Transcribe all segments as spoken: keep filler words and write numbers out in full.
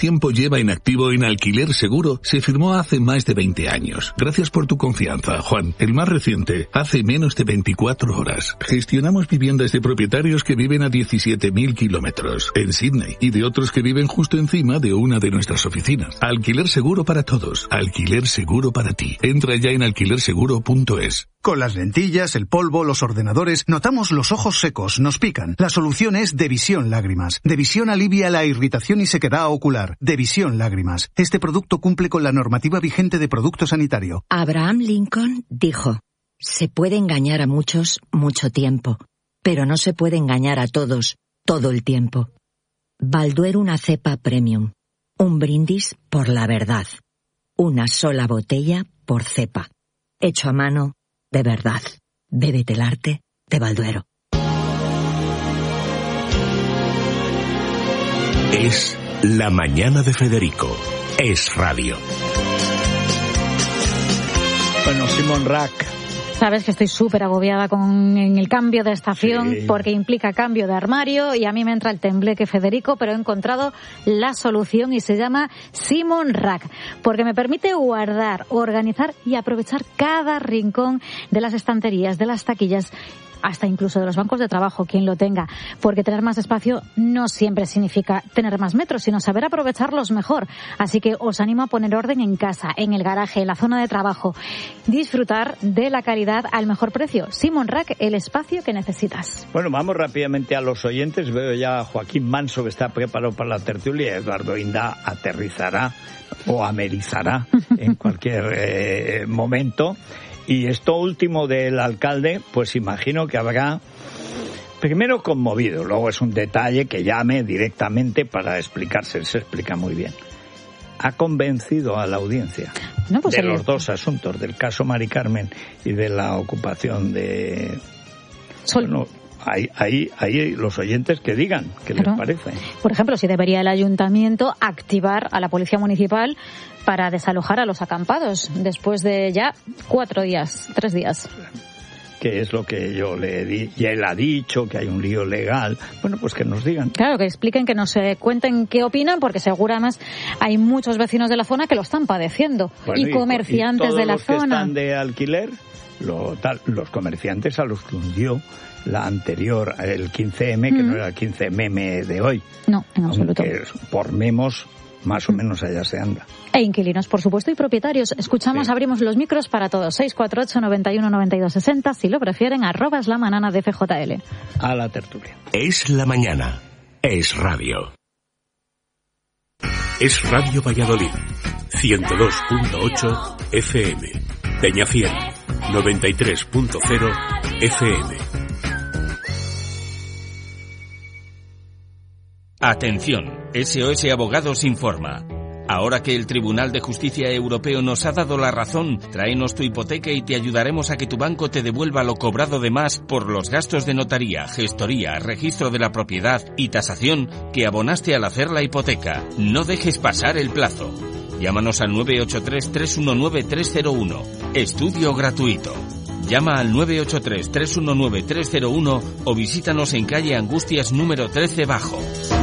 tiempo lleva en activo en Alquiler Seguro se firmó hace más de veinte años. Gracias por tu confianza, Juan. El más reciente, hace menos de veinticuatro horas. Gestionamos viviendas de propietarios que viven a diecisiete mil kilómetros en Sydney y de otros que viven justo encima de una de nuestras oficinas. Alquiler Seguro para todos. Alquiler Seguro para ti. Entra ya en alquiler seguro punto es. Con las lentillas, el polvo, los ordenadores, notamos los ojos secos, nos pican. La solución es Devisión Lágrimas. Devisión alivia la irritación y sequedad ocular. Devisión Lágrimas. Este producto cumple con la normativa vigente de producto sanitario. Abraham Lincoln dijo: se puede engañar a muchos mucho tiempo, pero no se puede engañar a todos todo el tiempo. Balduero una cepa premium. Un brindis por la verdad. Una sola botella por cepa. Hecho a mano de verdad. Bébete el arte de Balduero. Es La Mañana de Federico. Es radio. Bueno, Simon Rack. Sabes que estoy súper agobiada con en el cambio de estación, Sí. porque implica cambio de armario y a mí me entra el tembleque, Federico, pero he encontrado la solución y se llama Simon Rack, porque me permite guardar, organizar y aprovechar cada rincón de las estanterías, de las taquillas, hasta incluso de los bancos de trabajo, quien lo tenga, porque tener más espacio no siempre significa tener más metros, sino saber aprovecharlos mejor. Así que os animo a poner orden en casa, en el garaje, en la zona de trabajo, disfrutar de la calidad al mejor precio. Simon Rack, el espacio que necesitas. Bueno, vamos rápidamente a los oyentes. Veo ya a Joaquín Manso, que está preparado para la tertulia. Eduardo Inda aterrizará o amerizará en cualquier eh, momento. Y esto último del alcalde, pues imagino que habrá, primero, conmovido, luego es un detalle que llame directamente para explicarse, se explica muy bien. Ha convencido a la audiencia no, pues de el... los dos asuntos, del caso Mari Carmen y de la ocupación de... Sol. Bueno, Ahí, ahí, ahí los oyentes que digan qué Claro. les parece. Por ejemplo, si debería el ayuntamiento activar a la policía municipal para desalojar a los acampados después de ya cuatro días, tres días. Que es lo que yo le di, y él ha dicho que hay un lío legal. Bueno, pues que nos digan. Claro, que expliquen, que nos eh, cuenten qué opinan, porque seguro además hay muchos vecinos de la zona que lo están padeciendo. Bueno, y comerciantes y todos de la los que zona. están de alquiler, lo, tal, los comerciantes a los que hundió la anterior, el quince eme, que Mm. no era el quince eme de hoy. No, en absoluto. Aunque por memos, más o menos allá se anda. E inquilinos, por supuesto, y propietarios. Escuchamos, Sí. abrimos los micros para todos. seis cuatro ocho, noventa y uno, noventa y dos, sesenta. Si lo prefieren, arroba es la manana de F J L. A la tertulia. Es la mañana. Es radio. Es Radio Valladolid. ciento dos punto ocho F M. Peñafiel. noventa y tres punto cero F M. Atención, S O S Abogados informa. Ahora que el Tribunal de Justicia Europeo nos ha dado la razón, tráenos tu hipoteca y te ayudaremos a que tu banco te devuelva lo cobrado de más por los gastos de notaría, gestoría, registro de la propiedad y tasación que abonaste al hacer la hipoteca. No dejes pasar el plazo. Llámanos al nueve ocho tres, tres uno nueve, tres cero uno. Estudio gratuito. Llama al nueve ocho tres, tres uno nueve, tres cero uno o visítanos en calle Angustias número trece Bajo.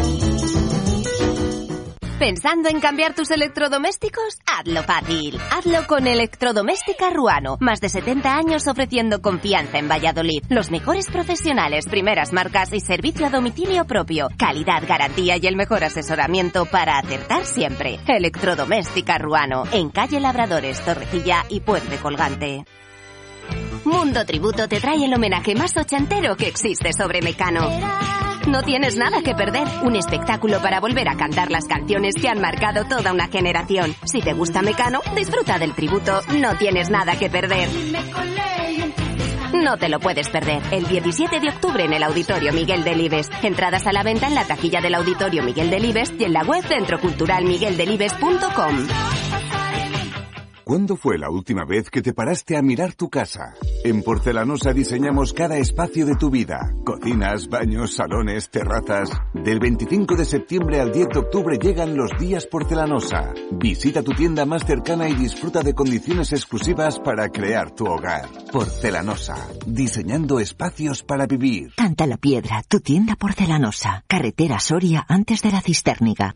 ¿Pensando en cambiar tus electrodomésticos? Hazlo fácil. Hazlo con Electrodoméstica Ruano. Más de setenta años ofreciendo confianza en Valladolid. Los mejores profesionales, primeras marcas y servicio a domicilio propio. Calidad, garantía y el mejor asesoramiento para acertar siempre. Electrodoméstica Ruano. En calle Labradores, Torrecilla y Puente Colgante. Mundo Tributo te trae el homenaje más ochentero que existe sobre Mecano. No tienes nada que perder. Un espectáculo para volver a cantar las canciones que han marcado toda una generación. Si te gusta Mecano, disfruta del tributo. No tienes nada que perder. No te lo puedes perder. El diecisiete de octubre en el Auditorio Miguel Delibes. Entradas a la venta en la taquilla del Auditorio Miguel Delibes y en la web centro cultural miguel delibes punto com. ¿Cuándo fue la última vez que te paraste a mirar tu casa? En Porcelanosa diseñamos cada espacio de tu vida. Cocinas, baños, salones, terrazas. Del veinticinco de septiembre al diez de octubre llegan los días Porcelanosa. Visita tu tienda más cercana y disfruta de condiciones exclusivas para crear tu hogar. Porcelanosa. Diseñando espacios para vivir. Canta la Piedra, tu tienda porcelanosa. Carretera Soria antes de la Cisterniga.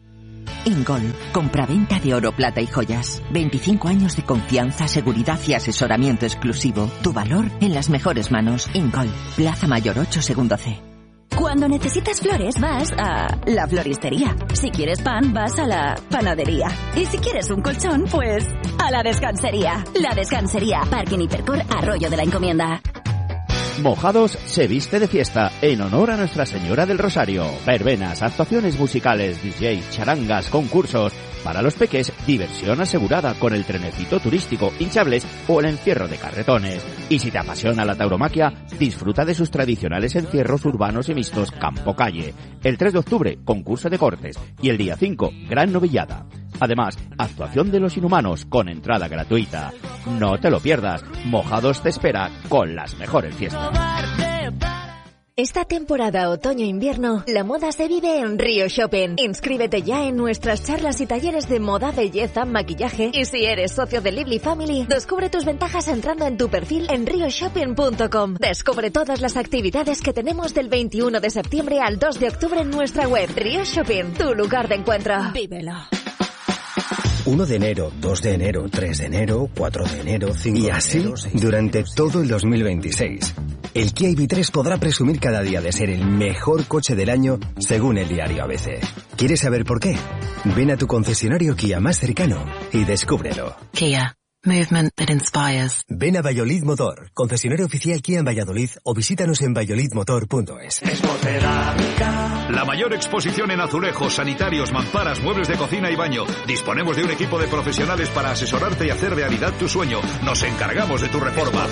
Ingol, compraventa de oro, plata y joyas. veinticinco años de confianza, seguridad y asesoramiento exclusivo. Tu valor en las mejores manos. Ingol, Plaza Mayor ocho, segundo C. Cuando necesitas flores, vas a la floristería. Si quieres pan, vas a la panadería. Y si quieres un colchón, pues a la descansería. La Descansería, Parque Hipercor, Arroyo de la Encomienda. Mojados se viste de fiesta en honor a Nuestra Señora del Rosario. Verbenas, actuaciones musicales, D J, charangas, concursos. Para los peques, diversión asegurada con el trenecito turístico, hinchables o el encierro de carretones. Y si te apasiona la tauromaquia, disfruta de sus tradicionales encierros urbanos y mixtos campo-calle. El tres de octubre, concurso de cortes. Y el día cinco, gran novillada. Además, actuación de los inhumanos con entrada gratuita. No te lo pierdas, Mojados te espera con las mejores fiestas. Esta temporada otoño-invierno, la moda se vive en Río Shopping. Inscríbete ya en nuestras charlas y talleres de moda, belleza, maquillaje. Y si eres socio de Lively Family, descubre tus ventajas entrando en tu perfil en rio shopping punto com. Descubre todas las actividades que tenemos del veintiuno de septiembre al dos de octubre en nuestra web. Río Shopping, tu lugar de encuentro. Vívelo. uno de enero, dos de enero, tres de enero, cuatro de enero, cinco de enero... Y así, durante todo el dos mil veintiséis. El Kia I V tres podrá presumir cada día de ser el mejor coche del año, según el diario A B C. ¿Quieres saber por qué? Ven a tu concesionario Kia más cercano y descúbrelo. Kia. Movement that inspires. Ven a Valladolid Motor, concesionario oficial Kia en Valladolid, o visítanos en valladolid motor punto es. La mayor exposición en azulejos, sanitarios, mamparas, muebles de cocina y baño. Disponemos de un equipo de profesionales para asesorarte y hacer realidad tu sueño. Nos encargamos de tu reforma.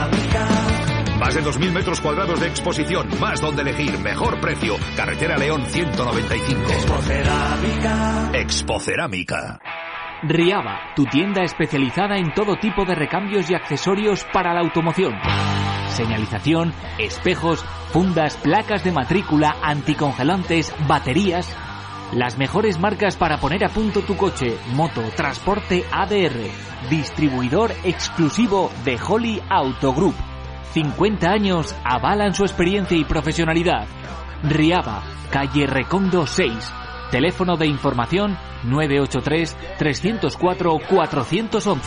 Más de dos mil metros cuadrados de exposición, más donde elegir, mejor precio. Carretera León ciento noventa y cinco. Expocerámica. Expocerámica. Riaba, tu tienda especializada en todo tipo de recambios y accesorios para la automoción. Señalización, espejos, fundas, placas de matrícula, anticongelantes, baterías. Las mejores marcas para poner a punto tu coche, moto, transporte A D R. Distribuidor exclusivo de Holly Auto Group. cincuenta años avalan su experiencia y profesionalidad. Riaba, calle Recondo seis. Teléfono de información nueve ocho tres, tres cero cuatro, cuatro uno uno.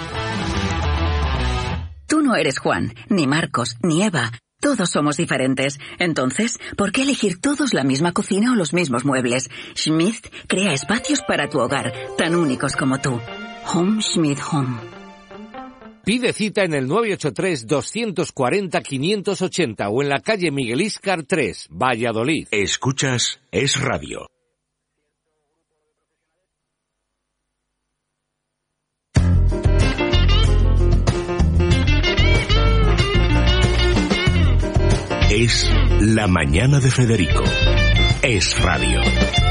Tú no eres Juan, ni Marcos, ni Eva. Todos somos diferentes. Entonces, ¿por qué elegir todos la misma cocina o los mismos muebles? Schmidt crea espacios para tu hogar, tan únicos como tú. Home Schmidt Home. Pide cita en el nueve ocho tres, dos cuatro cero, cinco ocho cero o en la calle Miguel Íscar tres, Valladolid. Escuchas Es Radio. Es la mañana de Federico. Es Radio.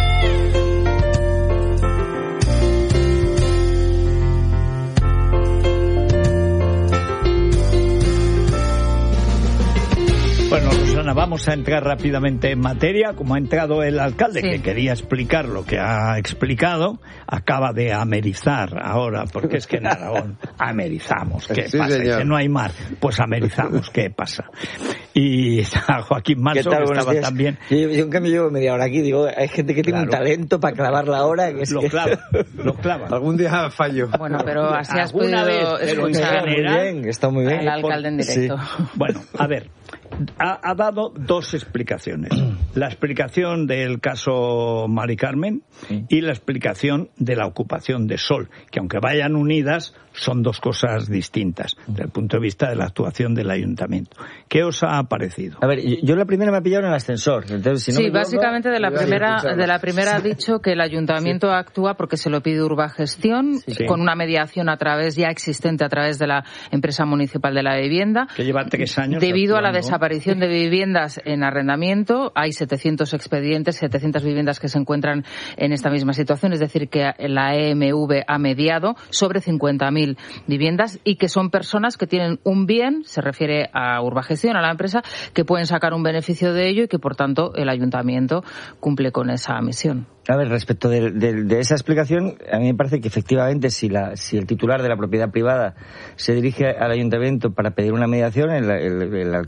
Bueno, Rosana, vamos a entrar rápidamente en materia. Como ha entrado el alcalde, sí, que quería explicar lo que ha explicado, acaba de amerizar ahora, porque es que en Aragón amerizamos. ¿Qué sí, pasa? Dice, no hay mar. Pues amerizamos. ¿Qué pasa? Y está Joaquín Manso, que estaba días? también. Yo, yo en cambio llevo media hora aquí, digo, hay gente que tiene claro. un talento para clavar la hora. Que es lo que... clava, lo clava. Algún día fallo. Bueno, pero así has podido vez, escuchar muy bien, está muy bien. al alcalde en directo. Sí. Bueno, a ver, ha, ha dado dos explicaciones. La explicación del caso Mari Carmen sí. y la explicación de la ocupación de Sol, que aunque vayan unidas, son dos cosas distintas desde el punto de vista de la actuación del ayuntamiento. ¿Qué os ha parecido? A ver, yo la primera me ha pillado en el ascensor. Entonces, si no sí, me básicamente de la primera de la primera sí. ha dicho que el ayuntamiento sí. actúa porque se lo pide Urbagestión sí. con una mediación a través ya existente a través de la empresa municipal de la vivienda. Que lleva tres años. Debido actuando. a la desaparición de viviendas en arrendamiento, hay setecientos expedientes, setecientas viviendas que se encuentran en esta misma situación, es decir, que la E M V ha mediado sobre cincuenta mil viviendas y que son personas que tienen un bien, se refiere a Urbagestión, a la empresa, que pueden sacar un beneficio de ello y que, por tanto, el ayuntamiento cumple con esa misión. A ver, respecto de, de, de esa explicación, a mí me parece que efectivamente si, la, si el titular de la propiedad privada se dirige al ayuntamiento para pedir una mediación, el, el, el alcalde no tiene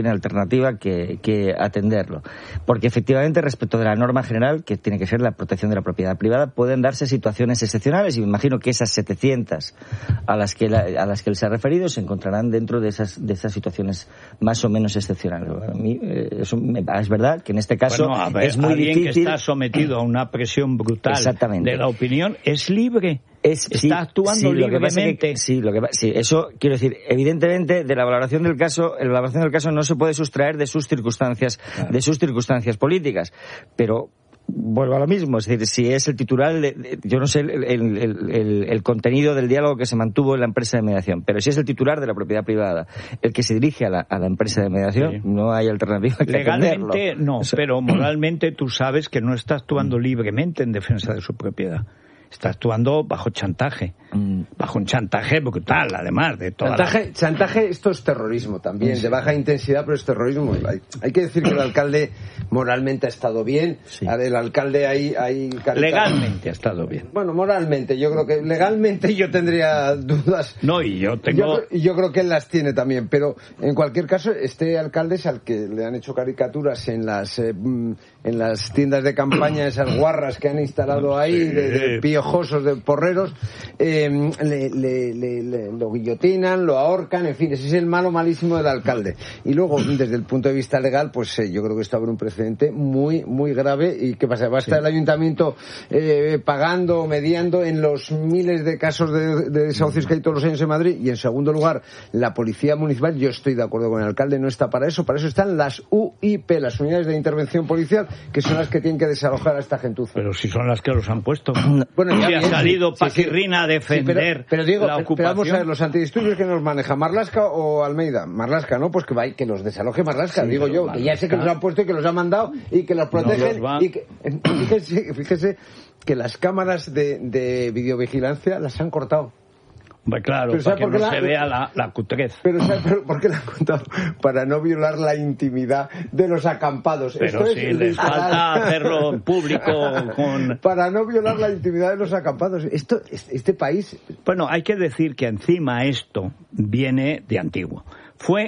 tiene alternativa que, que atenderlo. Porque efectivamente, respecto de la norma general, que tiene que ser la protección de la propiedad privada, pueden darse situaciones excepcionales y me imagino que esas setecientas a las que, la, a las que él se ha referido se encontrarán dentro de esas, de esas situaciones más o menos excepcionales. A mí, eh, eso me, es verdad que en este caso bueno, a ver, es muy alguien difícil. que está sometido a una presión brutal de la opinión es libre. Es, está sí, actuando sí, libremente. Lo que pasa que, sí, lo que, sí, eso quiero decir, evidentemente de la valoración del caso, la valoración del caso no se puede sustraer de sus circunstancias, claro. de sus circunstancias políticas, pero vuelvo a lo mismo, es decir, si es el titular, de, de, yo no sé el, el, el, el, el contenido del diálogo que se mantuvo en la empresa de mediación, pero si es el titular de la propiedad privada el que se dirige a la, a la empresa de mediación, sí. no hay alternativa que legalmente atenderlo. no, Eso. Pero moralmente tú sabes que no está actuando libremente en defensa de su propiedad. Está actuando bajo chantaje, mm. bajo un chantaje brutal, además de toda chantaje, la... chantaje, esto es terrorismo también, sí. de baja intensidad, pero es terrorismo. Hay, hay que decir que el alcalde moralmente ha estado bien, sí. el alcalde hay... hay legalmente ha estado bien. Bueno, moralmente, yo creo que legalmente yo tendría dudas. No, y yo tengo... Y yo, yo creo que él las tiene también, pero en cualquier caso, este alcalde es al que le han hecho caricaturas en las, eh, en las tiendas de campaña, esas guarras que han instalado ahí, sí. de, de piojosos, de porreros, eh, le, le, le, le, lo guillotinan, lo ahorcan, en fin, ese es el malo malísimo del alcalde. Y luego, desde el punto de vista legal, pues eh, yo creo que esto abre un precedente muy, muy grave. ¿Y qué pasa? ¿Va a estar sí. el ayuntamiento eh, pagando o mediando en los miles de casos de, de desahucios que hay todos los años en Madrid? Y en segundo lugar, la policía municipal, yo estoy de acuerdo con el alcalde, no está para eso, para eso están las U I P, las unidades de intervención policial, que son las que tienen que desalojar a esta gentuza. Pero si son las que los han puesto. Bueno, ya, ha salido sí, Paquirrina sí, a defender sí, pero, pero digo, la ocupación. Pero vamos a ver, los antidisturbios que nos maneja, ¿Marlaska o Almeida? Marlaska, ¿no? Pues que, va, que los desaloje Marlaska, sí, digo yo, Marlaska, que ya sé que los han puesto y que los han mandado y que los protegen. No los y que, fíjese, fíjese que las cámaras de, de videovigilancia las han cortado. Pues claro, para que no la, se vea la, la cutrez. Pero ¿sabes por qué la han contado? Para no violar la intimidad de los acampados. Pero Esto si es les falta hacerlo en público con... Para no violar la intimidad de los acampados. Esto, este país... Bueno, hay que decir que encima esto viene de antiguo. Fue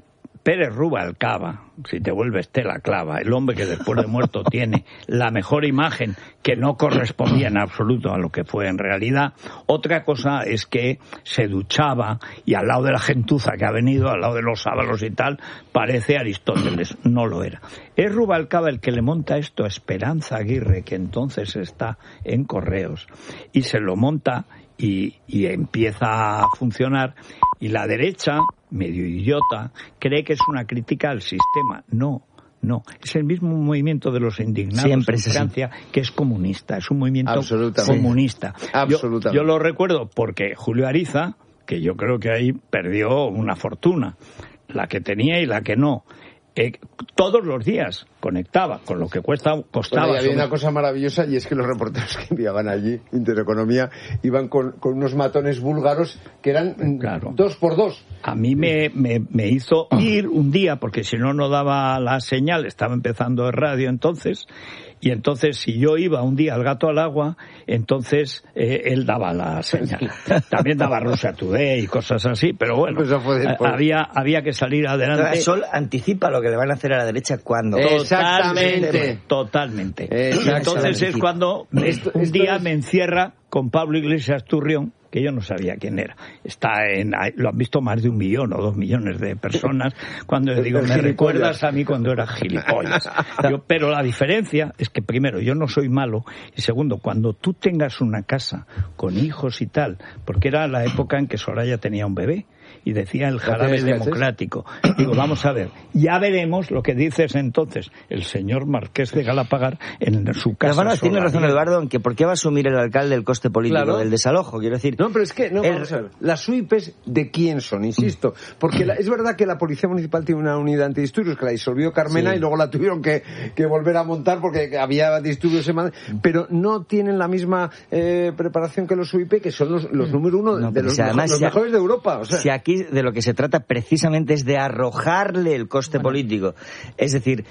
Pérez Rubalcaba, si te vuelves tela clava, el hombre que después de muerto tiene la mejor imagen que no correspondía en absoluto a lo que fue en realidad. Otra cosa es que se duchaba y al lado de la gentuza que ha venido, al lado de los sábalos y tal, parece Aristóteles. No lo era. Es Rubalcaba el que le monta esto a Esperanza Aguirre, que entonces está en Correos, y se lo monta y, y empieza a funcionar. Y la derecha, medio idiota, cree que es una crítica al sistema. No, no. Es el mismo movimiento de los indignados Siempre en Francia, que es comunista. Es un movimiento Absolutamente. comunista. Absolutamente. Yo, yo lo recuerdo porque Julio Ariza, que yo creo que ahí perdió una fortuna, la que tenía y la que no. Eh, todos los días conectaba con lo que cuesta, costaba. Bueno, y había una cosa maravillosa, y es que los reporteros que enviaban allí, Intereconomía, iban con, con unos matones búlgaros que eran claro. dos por dos. A mí me, me, me hizo ir un día, porque si no, no daba la señal, estaba empezando el radio entonces, y entonces si yo iba un día al Gato al Agua, entonces eh, él daba la señal. También daba Russia Today y cosas así, pero bueno, pues fue había, había que salir adelante. El Sol anticipa lo que le van a hacer a la derecha cuando... Exactamente. Totalmente. Exactamente. Y entonces es cuando esto, un día es... me encierra con Pablo Iglesias Turrión, que yo no sabía quién era. Está en, lo han visto más de un millón o dos millones de personas. Cuando le digo, me recuerdas a mí cuando era gilipollas. Yo, pero la diferencia es que, primero, yo no soy malo, y segundo, cuando tú tengas una casa con hijos y tal, porque era la época en que Soraya tenía un bebé, y decía el jarabe democrático. Digo, vamos a ver, ya veremos lo que dices entonces. El señor Marqués de Galapagar en su casa. Pero bueno, tiene razón Eduardo, en que ¿por qué va a asumir el alcalde el coste político claro. del desalojo? Quiero decir... No, pero es que, no, el... vamos a ver, las U I Pes ¿de quién son? Insisto, porque la, es verdad que la Policía Municipal tiene una unidad antidisturbios que la disolvió Carmena sí. y luego la tuvieron que, que volver a montar porque había disturbios en Madrid, pero no tienen la misma eh, preparación que los U I P, que son los, los número uno no, de los, si además, los si mejores a, de Europa. O sea, si aquí de lo que se trata precisamente es de arrojarle el coste bueno. político. Es decir,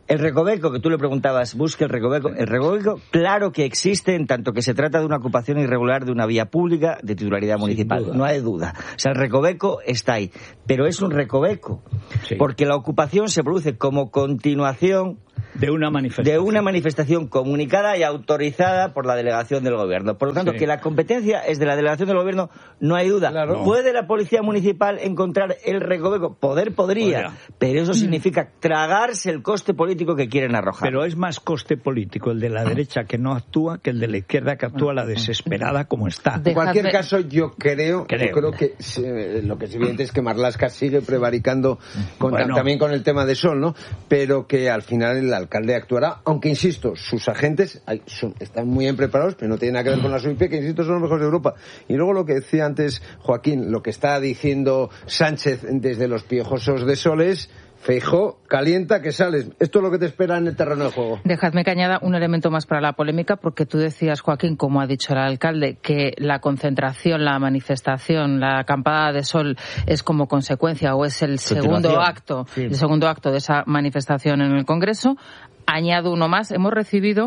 El recoveco, que tú le preguntabas, busque el recoveco. El recoveco, claro que existe, en tanto que se trata de una ocupación irregular de una vía pública de titularidad municipal. No hay duda. O sea, el recoveco está ahí. Pero es un recoveco. Sí. Porque la ocupación se produce como continuación de una manifestación. de una manifestación comunicada y autorizada por la delegación del gobierno. Por lo tanto, sí. que la competencia es de la delegación del gobierno, no hay duda. Claro. ¿Puede la policía municipal encontrar el recoveco? Poder podría, Podría. pero eso significa tragarse el coste político que quieren arrojar. Pero es más coste político el de la derecha que no actúa que el de la izquierda que actúa la desesperada como está. En cualquier caso, yo creo, creo. Yo creo que eh, lo que es evidente es que Marlaska sigue prevaricando con, bueno. también con el tema de Sol, ¿no? Pero que al final el alcalde actuará, aunque insisto, sus agentes hay, son, están muy bien preparados, pero no tiene nada que ver con la S U I P, que insisto son los mejores de Europa. Y luego lo que decía antes Joaquín, lo que está diciendo Sánchez desde los piojosos de Sol es: Feijóo, calienta que sales. Esto es lo que te espera en el terreno de juego. Dejadme que añada un elemento más para la polémica, porque tú decías, Joaquín, como ha dicho el alcalde, que la concentración, la manifestación, la acampada de Sol es como consecuencia o es el segundo acto, sí. el segundo acto de esa manifestación en el Congreso. Añado uno más. Hemos recibido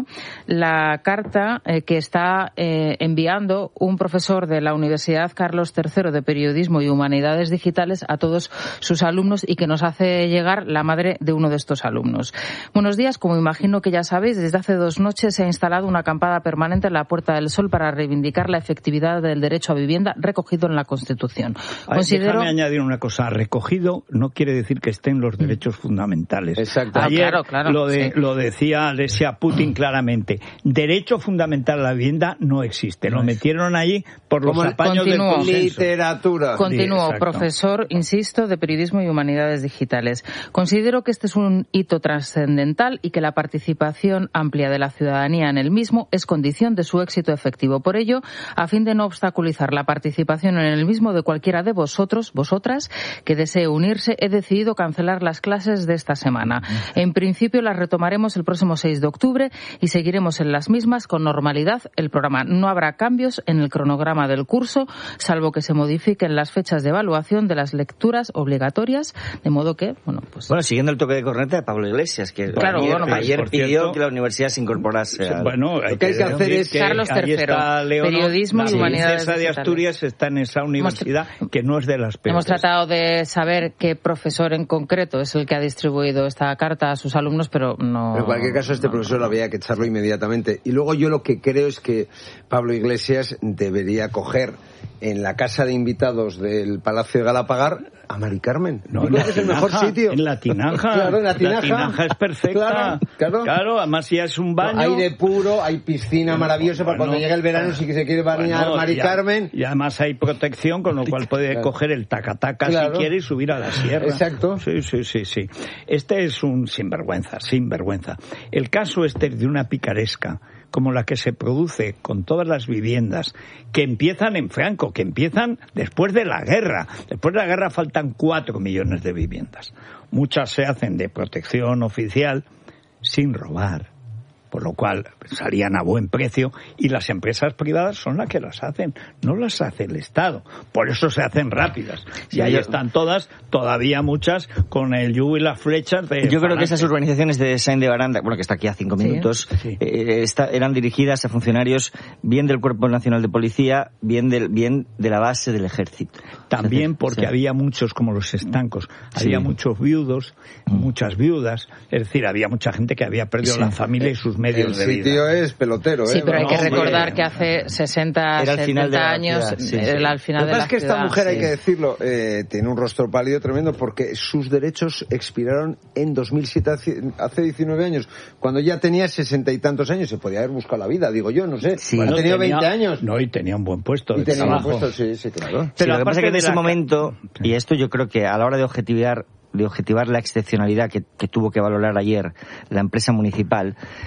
la carta eh, que está eh, enviando un profesor de la Universidad Carlos tercero de Periodismo y Humanidades Digitales a todos sus alumnos y que nos hace llegar la madre de uno de estos alumnos. Buenos días. Como imagino que ya sabéis, desde hace dos noches se ha instalado una acampada permanente en la Puerta del Sol para reivindicar la efectividad del derecho a vivienda recogido en la Constitución. Ay, Considero... Déjame añadir una cosa. Recogido no quiere decir que estén los derechos fundamentales. Exacto. Ayer, ah, claro, claro. Lo de, sí. Lo decía Alessia Putin claramente. Derecho fundamental a la vivienda no existe. Lo metieron ahí por los apaños del consenso. Literatura. Continúo, sí, profesor, insisto, de Periodismo y Humanidades Digitales. Considero que este es un hito trascendental y que la participación amplia de la ciudadanía en el mismo es condición de su éxito efectivo. Por ello, a fin de no obstaculizar la participación en el mismo de cualquiera de vosotros, vosotras, que desee unirse, he decidido cancelar las clases de esta semana. En principio las retomaremos el próximo seis de octubre y seguiremos en las mismas con normalidad el programa. No habrá cambios en el cronograma del curso, salvo que se modifiquen las fechas de evaluación de las lecturas obligatorias, de modo que, bueno, pues... Bueno, siguiendo el toque de corneta de Pablo Iglesias, que claro, ayer, bueno, ayer pues, pidió cierto, que la universidad se incorporase a... Bueno, hay lo que hay que hacer es... Que Carlos tercero, Leonor, Periodismo y Humanidades Digitales. De Asturias está en esa universidad hemos, que no es de las peores. Hemos tratado de saber qué profesor en concreto es el que ha distribuido esta carta a sus alumnos, pero no... Pero en cualquier caso, este profesor había que echarlo inmediatamente. Y luego yo lo que creo es que Pablo Iglesias debería coger en la casa de invitados del Palacio de Galapagar a Mari Carmen. No, en la es el mejor sitio. En la Tinaja. Claro, en la Tinaja. La Tinaja es perfecta. Claro, claro. Claro, además ya es un baño. Aire puro, hay piscina maravillosa bueno, para cuando llegue el verano si se quiere bañar bueno, Mari ya, Carmen. Y además hay protección, con lo cual puede claro. coger el tacataca claro. si quiere y subir a la sierra. Exacto. Sí, sí, sí, sí. Este es un sinvergüenza, sinvergüenza. El caso este es de una picaresca como la que se produce con todas las viviendas que empiezan en Franco, que empiezan después de la guerra. Después de la guerra faltan cuatro millones de viviendas. Muchas se hacen de protección oficial sin robar, por lo cual salían a buen precio y las empresas privadas son las que las hacen, no las hace el Estado. Por eso se hacen rápidas. Y ahí están todas, todavía muchas, con el yugo y las flechas de... Yo creo que esas urbanizaciones de Saint de Baranda, bueno, que está aquí a cinco minutos, sí. eh, está, eran dirigidas a funcionarios bien del Cuerpo Nacional de Policía, bien, del, bien de la base del Ejército. También porque sí. había muchos, como los estancos, sí. había muchos viudos, muchas viudas, es decir, había mucha gente que había perdido sí. la familia y sus medios el de vida. El sitio es pelotero, ¿eh? Sí, pero hay no, que recordar hombre. que hace sesenta, setenta años sí, era sí. al final Lo de que la es que ciudad, esta mujer, sí. hay que decirlo, eh, tiene un rostro pálido tremendo porque sus derechos expiraron en dos mil siete, hace diecinueve años, cuando ya tenía sesenta y tantos años. Se podía haber buscado la vida, digo yo, no sé. Sí. Bueno, ha tenido tenía, veinte años. No, y tenía un buen puesto de y tenía trabajo. un buen puesto, sí, sí, claro. Sí, pero lo que pasa es que en ese la... momento, y esto yo creo que a la hora de objetivar, de objetivar la excepcionalidad que, que tuvo que valorar ayer la empresa municipal,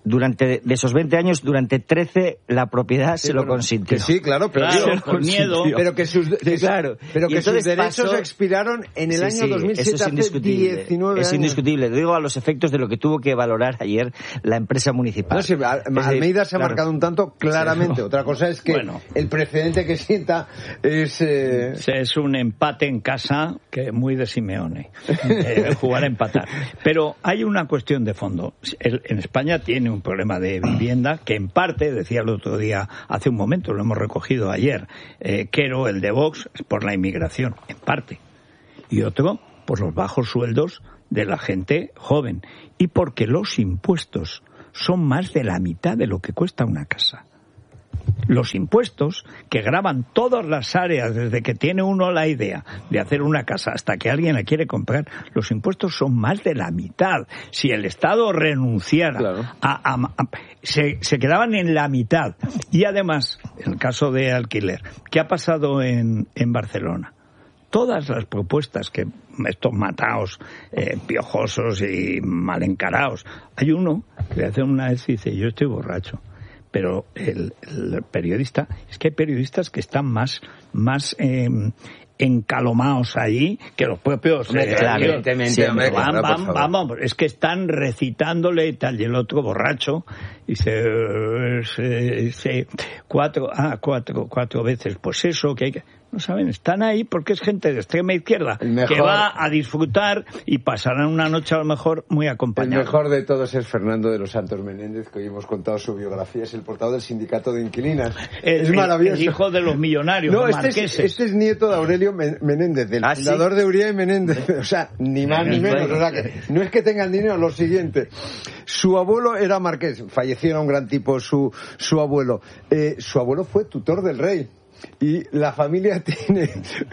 durante de esos veinte años, durante trece la propiedad sí, se lo consintió. Que sí, claro, pero claro, digo, con miedo, pero que sus, sí, claro, pero que sus derechos pasó, expiraron en el sí, año sí, dos mil siete, eso es indiscutible, hace diecinueve es años. Indiscutible. Lo digo a los efectos de lo que tuvo que valorar ayer la empresa municipal. No, sí, Almeida decir, se ha claro, marcado un tanto claramente. Sí, no. Otra cosa es que bueno, el precedente que sienta es eh... es un empate en casa que muy de Simeone, eh, jugar a empatar. Pero hay una cuestión de fondo. El, en España tiene un problema de vivienda que en parte, decía el otro día, hace un momento, lo hemos recogido ayer, eh, Quero, el de Vox, por la inmigración, en parte. Y otro, por los bajos sueldos de la gente joven. Y porque los impuestos son más de la mitad de lo que cuesta una casa. Los impuestos que gravan todas las áreas, desde que tiene uno la idea de hacer una casa hasta que alguien la quiere comprar, los impuestos son más de la mitad. Si el Estado renunciara claro. a, a, a se, se quedaban en la mitad. Y además, en el caso de alquiler, ¿qué ha pasado en, en Barcelona? Todas las propuestas que estos mataos, eh, piojosos y mal encarados, hay uno que le hace una vez y dice, yo estoy borracho. Pero el, el periodista, es que hay periodistas que están más, más eh, encalomados allí que los propios. Hombre, eh, claro, evidentemente, sí, hombre, van, claro, van, vamos, es que están recitándole tal, y el otro borracho, y se, se, se cuatro, ah, cuatro, cuatro veces, pues eso, que hay que. No saben, están ahí porque es gente de extrema izquierda mejor, que va a disfrutar y pasarán una noche a lo mejor muy acompañada. El mejor de todos es Fernando de los Santos Menéndez, que hoy hemos contado su biografía, es el portavoz del sindicato de inquilinas. El, es maravilloso. El hijo de los millonarios, no, los este marqueses. Es, este es nieto de Aurelio Menéndez, del ¿Ah, fundador sí? de Uría y Menéndez. O sea, ni más ni menos. O sea, que no es que tengan dinero, lo siguiente. Su abuelo era marqués, falleció, era un gran tipo su, su abuelo. Eh, su abuelo fue tutor del rey. Y la familia tiene,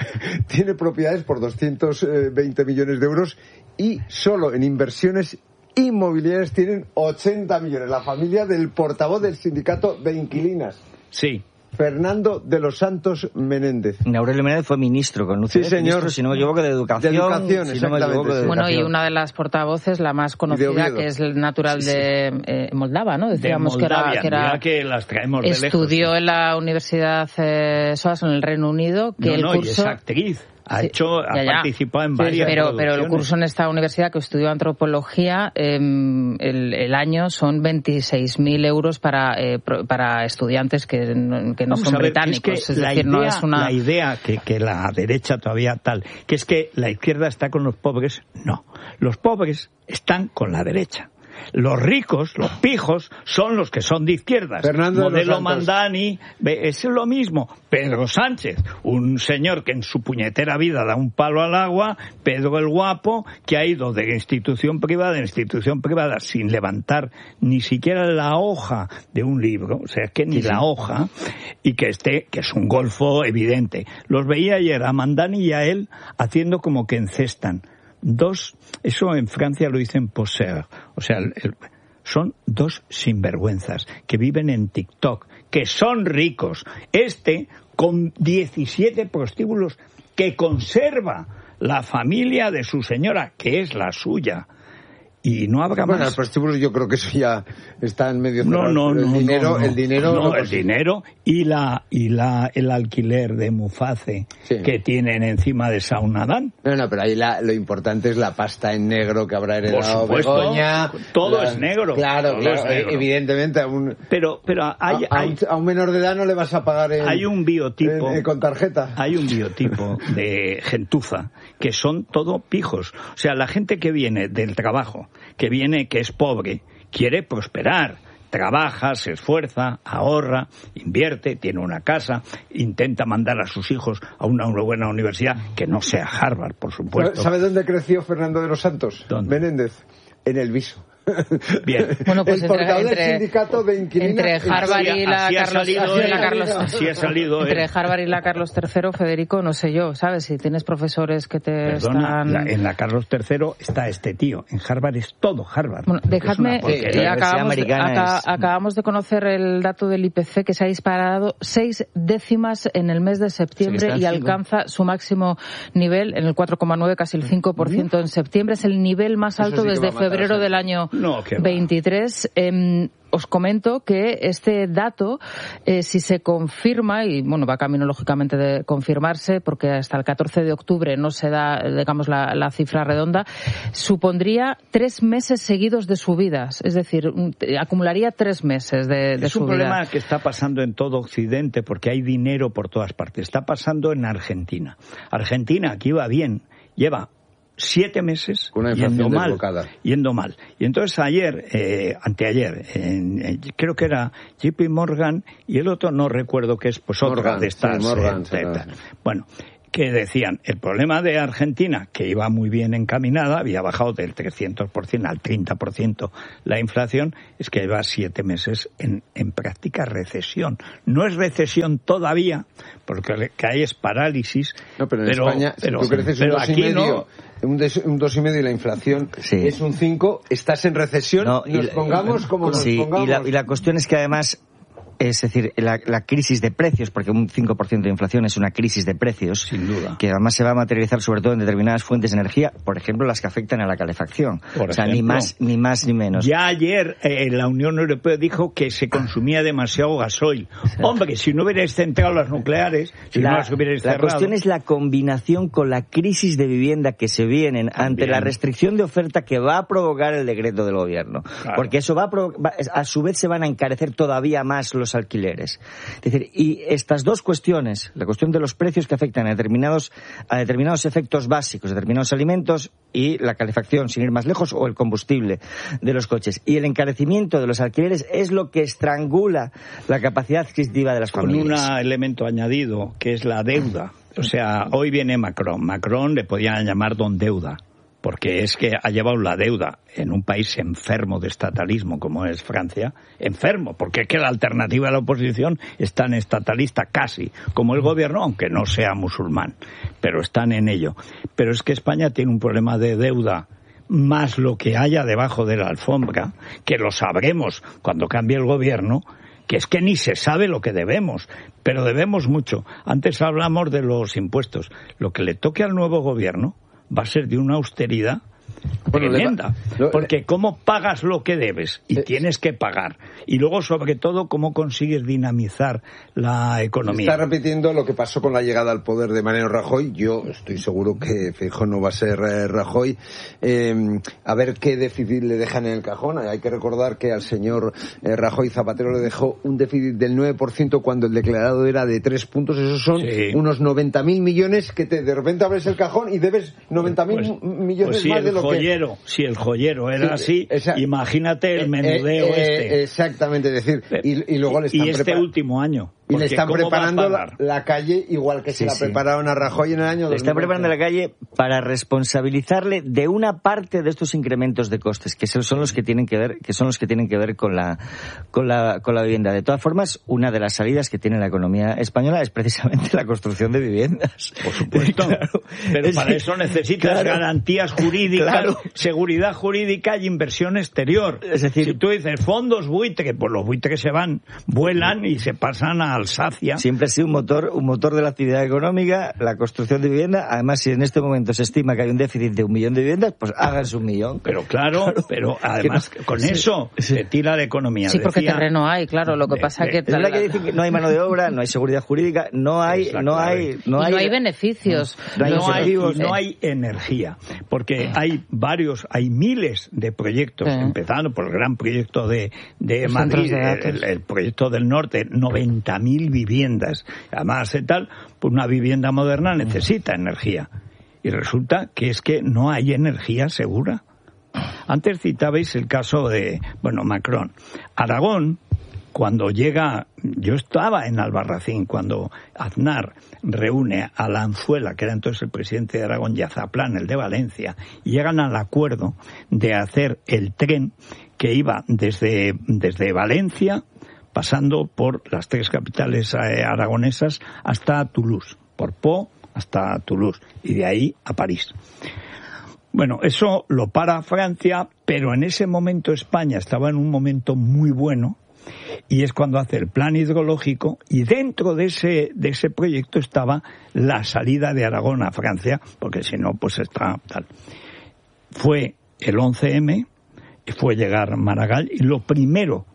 tiene propiedades por doscientos veinte millones de euros y solo en inversiones inmobiliarias tienen ochenta millones. La familia del portavoz del sindicato de inquilinas. Sí. Fernando de los Santos Menéndez. Aurelio Menéndez fue ministro con sí, señor. Ministro, si no me equivoco, de Educación. De Educación, si exactamente. No me equivoco, de educación. Bueno, y una de las portavoces, la más conocida, que es el natural sí, sí. de eh, Moldava, ¿no? Decíamos de Moldavia, que era... que, era, que las traemos de estudió lejos, en la Universidad eh, S O A S en el Reino Unido, que no, el no, curso... y es actriz. Ha sí, hecho, ya, ha ya. participado en sí, varias pero, pero el curso en esta universidad que estudió antropología, eh, el, el año son veintiséis mil euros para eh, para estudiantes que, que no Vamos son ver, británicos. Es, que es la decir, idea, no es una... la idea que, que la derecha todavía tal, que es que la izquierda está con los pobres, no. Los pobres están con la derecha. Los ricos, los pijos, son los que son de izquierdas. Fernando Modelo Mandani, es lo mismo. Pedro Sánchez, un señor que en su puñetera vida da un palo al agua. Pedro el Guapo, que ha ido de institución privada en institución privada sin levantar ni siquiera la hoja de un libro, o sea, que ni sí, la sí. hoja, y que esté, que es un golfo evidente. Los veía ayer a Mandani y a él haciendo como que encestan. Dos, eso en Francia lo dicen poser, o sea, el, el, son dos sinvergüenzas que viven en TikTok, que son ricos. Este, con diecisiete prostíbulos, que conserva la familia de su señora, que es la suya. Y no habrá bueno, más. el prostíbulo yo creo que eso ya está en medio cerrado. No, no, el no, dinero, no, no. el dinero, no, no, el dinero y la y la el alquiler de Muface sí. que tienen encima de Saunadán. No, no, pero ahí la, lo importante es la pasta en negro que habrá heredado Begoña. Todo la, es negro. Claro, todo claro, es negro. evidentemente a un pero pero hay, a, hay, a, un, a un menor de edad no le vas a pagar en, hay un biotipo en, en, con tarjeta. Hay un biotipo de gentuza que son todo pijos. O sea, la gente que viene del trabajo, que viene que es pobre, quiere prosperar, trabaja, se esfuerza, ahorra, invierte, tiene una casa, intenta mandar a sus hijos a una, una buena universidad, que no sea Harvard, por supuesto. ¿Sabe dónde creció Fernando de los Santos? ¿Dónde? Menéndez, en el Viso. Bien. Bueno, pues el portavoz del sindicato de inquilinos entre Harvard y la así Carlos, salido, así la Carlos así ha salido entre él. Harvard y la Carlos tercero, Federico, no sé yo, ¿sabes? Si tienes profesores que te Perdona, están... la, en la Carlos tercero está este tío, en Harvard es todo Harvard. Bueno, dejadme, eh, acabamos, de, acá, es... acabamos de conocer el dato del I P C que se ha disparado seis décimas en el mes de septiembre y alcanza su máximo nivel en el cuatro coma nueve, casi el cinco por ciento en septiembre. Es el nivel más alto sí desde febrero del año no, veintitrés. Eh, os comento que este dato, eh, si se confirma, y bueno, va camino lógicamente de confirmarse, porque hasta el catorce de octubre no se da, digamos, la, la cifra redonda, supondría tres meses seguidos de subidas, es decir, acumularía tres meses de, de es un subida. problema que está pasando en todo Occidente porque hay dinero por todas partes. Está pasando en Argentina. Argentina, aquí va bien, lleva siete meses yendo mal, desbocada. yendo mal. Y entonces ayer, eh, anteayer, en, en, creo que era J P Morgan y el otro no recuerdo qué es, pues otra Morgan, de estas. Sí, Morgan, eh, bueno, que decían, el problema de Argentina, que iba muy bien encaminada, había bajado del trescientos por ciento al treinta por ciento la inflación, es que lleva siete meses en, en práctica recesión. No es recesión todavía, porque lo que hay es parálisis. No, pero en pero, España, pero, si tú creces un dos y medio, no, un, des, un dos y medio y la inflación sí. es un cinco, estás en recesión, no, y nos la, pongamos como sí, nos pongamos. Y la, y la cuestión es que además, es decir, la, la crisis de precios, porque un cinco por ciento de inflación es una crisis de precios, sin duda, que además se va a materializar sobre todo en determinadas fuentes de energía, por ejemplo, las que afectan a la calefacción. Por o sea, ejemplo, ni más ni más ni menos. Ya ayer eh, la Unión Europea dijo que se consumía demasiado gasoil. Sí. Hombre, si no hubierais centrado las nucleares, si la, no las hubierais cerrado... La cuestión es la combinación con la crisis de vivienda que se vienen ante Bien. la restricción de oferta que va a provocar el decreto del gobierno. Claro. Porque eso va a, provo- va a su vez se van a encarecer todavía más los alquileres. Es decir, y estas dos cuestiones, la cuestión de los precios que afectan a determinados, a determinados efectos básicos, determinados alimentos y la calefacción, sin ir más lejos, o el combustible de los coches, y el encarecimiento de los alquileres es lo que estrangula la capacidad adquisitiva de las familias. Con un elemento añadido, que es la deuda. O sea, hoy viene Macron. Macron le podían llamar don deuda, porque es que ha llevado la deuda en un país enfermo de estatalismo como es Francia, enfermo, porque es que la alternativa de la oposición es tan estatalista casi como el gobierno, aunque no sea musulmán, pero están en ello. Pero es que España tiene un problema de deuda más lo que haya debajo de la alfombra, que lo sabremos cuando cambie el gobierno, que es que ni se sabe lo que debemos, pero debemos mucho. Antes hablamos de los impuestos. Lo que le toque al nuevo gobierno va a ser de una austeridad bueno, tremenda, lo, porque cómo pagas lo que debes y eh, tienes que pagar, y luego sobre todo cómo consigues dinamizar la economía. Está repitiendo lo que pasó con la llegada al poder de Mariano Rajoy. Yo estoy seguro que Feijóo no va a ser eh, Rajoy. Eh, a ver qué déficit le dejan en el cajón. Hay que recordar que al señor eh, Rajoy Zapatero le dejó un déficit del nueve por ciento cuando el declarado era de tres puntos. Esos son sí. unos noventa mil millones que te, de repente abres el cajón y debes noventa mil pues, millones pues sí, más de lo joyero, que... Si el joyero era sí, así, esa... imagínate el menudeo eh, eh, este. Exactamente, es decir, y, y luego le están Y este prepar... último año. Y le están preparando la, la calle igual que sí, se la sí. prepararon a Rajoy en el año dos mil veinte. Le están preparando la calle para responsabilizarle de una parte de estos incrementos de costes, que son los que tienen que ver, que son los que tienen que ver con la, con la, con la vivienda. De todas formas, una de las salidas que tiene la economía española es precisamente la construcción de viviendas. Por supuesto. Claro. Pero es, para eso necesitas claro, garantías jurídicas, claro. seguridad jurídica y inversión exterior. Es decir, si tú dices fondos buitre, pues los buitres se van, vuelan y se pasan a Alsacia. Siempre ha sido un motor, un motor de la actividad económica, la construcción de vivienda. Además, si en este momento se estima que hay un déficit de un millón de viviendas, pues háganse un millón. Pero claro, claro pero además no, con sí, eso sí. se tira la economía. Sí, porque Decía, terreno hay, claro. Lo que de, pasa de, que... Es verdad que dicen que no hay mano de obra, no hay seguridad jurídica, no hay... No hay, no hay, no hay beneficios. No, no, hay, hay, no hay energía, porque hay varios, hay miles de proyectos, sí. empezando por el gran proyecto de, de Madrid, de el, el proyecto del norte, noventa mil viviendas. Además de tal, pues una vivienda moderna necesita energía. Y resulta que es que no hay energía segura. Antes citabais el caso de, bueno, Macron. Aragón, cuando llega, yo estaba en Albarracín, cuando Aznar reúne a Lanzuela, que era entonces el presidente de Aragón, y a Zaplán, el de Valencia, y llegan al acuerdo de hacer el tren que iba desde, desde Valencia, pasando por las tres capitales eh, aragonesas hasta Toulouse, por Pau hasta Toulouse, y de ahí a París. Bueno, eso lo para Francia, pero en ese momento España estaba en un momento muy bueno, y es cuando hace el plan hidrológico, y dentro de ese, de ese proyecto estaba la salida de Aragón a Francia, porque si no, pues está tal. Fue el once eme, fue llegar Maragall, y lo primero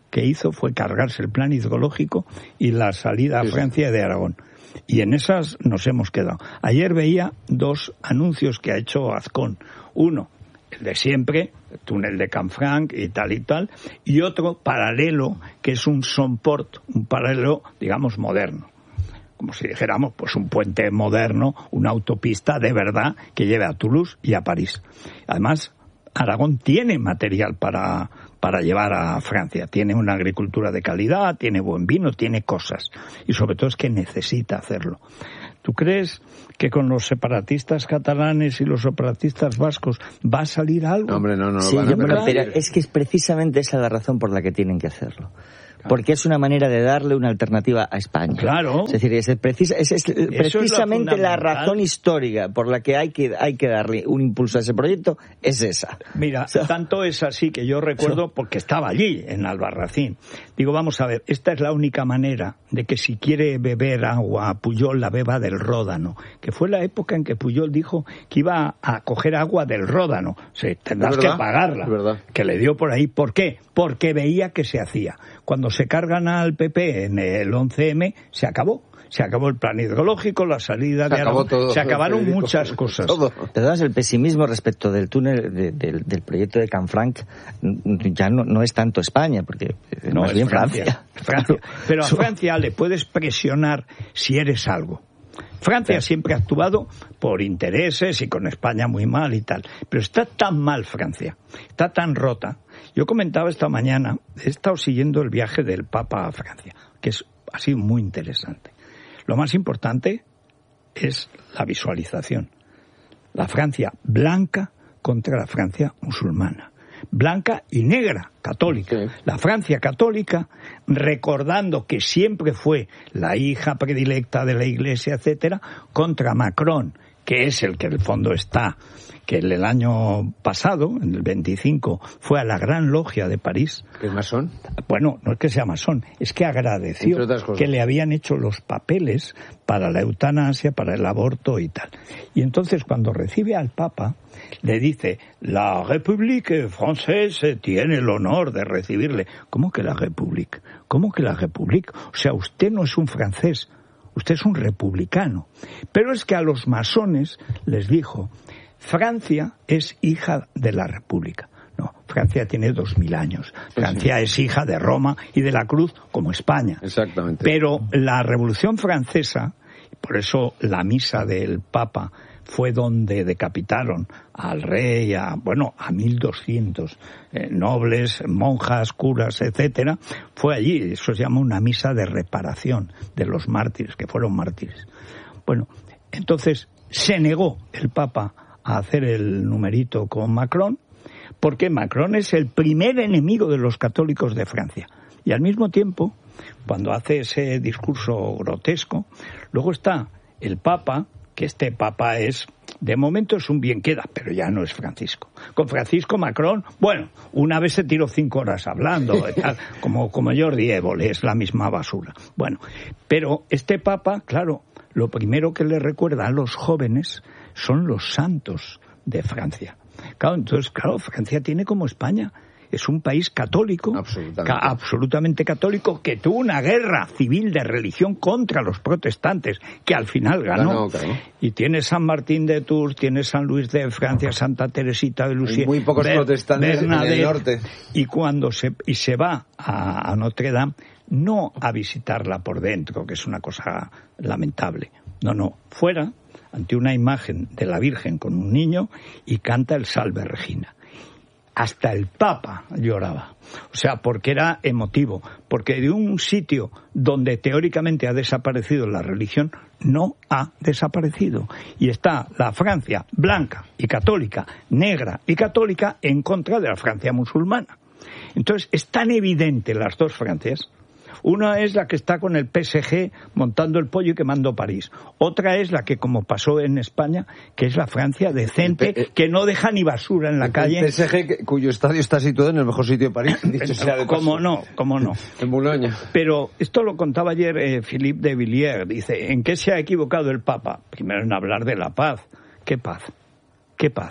que hizo fue cargarse el plan hidrológico y la salida a Francia de Aragón. Y en esas nos hemos quedado. Ayer veía dos anuncios que ha hecho Azcón. Uno, el de siempre, el túnel de Canfranc y tal y tal, y otro paralelo, que es un Somport, un paralelo, digamos, moderno. Como si dijéramos, pues un puente moderno, una autopista de verdad que lleve a Toulouse y a París. Además, Aragón tiene material para, para llevar a Francia. Tiene una agricultura de calidad, tiene buen vino, tiene cosas. Y sobre todo es que necesita hacerlo. ¿Tú crees que con los separatistas catalanes y los separatistas vascos va a salir algo? No, hombre, no, no. Sí, van a yo me lo- pero permitir. es que es precisamente esa la razón por la que tienen que hacerlo. Porque es una manera de darle una alternativa a España. Claro. Es decir, es, precisa, es, es es lo precisamente la fundamental. razón histórica por la que hay que hay que darle un impulso a ese proyecto, es esa. Mira, tanto es así que yo recuerdo, porque estaba allí, en Albarracín. Digo, vamos a ver, esta es la única manera de que si quiere beber agua Pujol, la beba del Ródano. Que fue la época en que Pujol dijo que iba a coger agua del Ródano. O sea, tendrás Es que verdad, pagarla. es verdad. Que le dio por ahí. ¿Por qué? Porque veía que se hacía. Cuando se cargan al P P en el once eme, se acabó. Se acabó el plan hidrológico, la salida Se de acabó Aragón. todo, Se acabaron Federico. muchas cosas. Todo. Entonces, el pesimismo respecto del túnel, de- del- del proyecto de Canfranc, mm, ya no, no es tanto España, porque es No, más es bien Francia. Francia. Francia. Pero a Eso- Francia le puedes presionar si eres algo. Francia siempre ha actuado por intereses y con España muy mal y tal. Pero está tan mal Francia, está tan rota. Yo comentaba esta mañana, he estado siguiendo el viaje del Papa a Francia, que es, ha sido muy interesante. Lo más importante es la visualización. La Francia blanca contra la Francia musulmana. Blanca y negra, católica. La Francia católica, recordando que siempre fue la hija predilecta de la Iglesia, etcétera, contra Macron, que es el que en el fondo está, que el año pasado, en el veinticinco, fue a la Gran Logia de París. ¿Qué es masón? Bueno, no es que sea masón, es que agradeció Entre otras cosas. que le habían hecho los papeles para la eutanasia, para el aborto y tal. Y entonces cuando recibe al Papa, le dice, la République française tiene el honor de recibirle. ¿Cómo que la République? ¿Cómo que la République? O sea, usted no es un francés, usted es un republicano. Pero es que a los masones les dijo, Francia es hija de la República. No, Francia tiene dos mil años. Francia es hija de Roma y de la Cruz, como España. Exactamente. Pero la Revolución Francesa, por eso la misa del Papa fue donde decapitaron al rey, a, bueno, a mil doscientos eh, nobles, monjas, curas, etcétera, fue allí. Eso se llama una misa de reparación de los mártires, que fueron mártires. Bueno, entonces se negó el Papa a hacer el numerito con Macron, porque Macron es el primer enemigo de los católicos de Francia. Y al mismo tiempo, cuando hace ese discurso grotesco, luego está el Papa, que este Papa es, de momento es un bien queda, pero ya no es Francisco. Con Francisco Macron, bueno, una vez se tiró cinco horas hablando, tal, como, como Jordi Évole, es la misma basura. Bueno, pero este Papa, claro, lo primero que le recuerda a los jóvenes son los santos de Francia. Claro, entonces, claro, Francia tiene como España. Es un país católico, absolutamente. Ca- absolutamente católico, que tuvo una guerra civil de religión contra los protestantes, que al final ganó. Ganó, claro. Y tiene San Martín de Tours, tiene San Luis de Francia, Santa Teresita de Lisieux. Hay muy pocos Ber- protestantes en el Bernadette. norte. Y cuando se, y se va a, a Notre Dame, no a visitarla por dentro, que es una cosa lamentable. No, no, fuera, ante una imagen de la Virgen con un niño, y canta el Salve Regina. Hasta el Papa lloraba. O sea, porque era emotivo. Porque de un sitio donde teóricamente ha desaparecido la religión, no ha desaparecido. Y está la Francia blanca y católica, negra y católica, en contra de la Francia musulmana. Entonces, es tan evidente las dos Francias. Una es la que está con el P S G montando el pollo y quemando París. Otra es la que, como pasó en España, que es la Francia decente, El P- que no deja ni basura en la calle. El P S G, que- cuyo estadio está situado en el mejor sitio de París, dicho sea de paso. ¿Cómo no? ¿Cómo no? En Boulogne. Pero esto lo contaba ayer eh, Philippe de Villiers. Dice, ¿en qué se ha equivocado el Papa? Primero en hablar de la paz. ¿Qué paz? ¿Qué paz?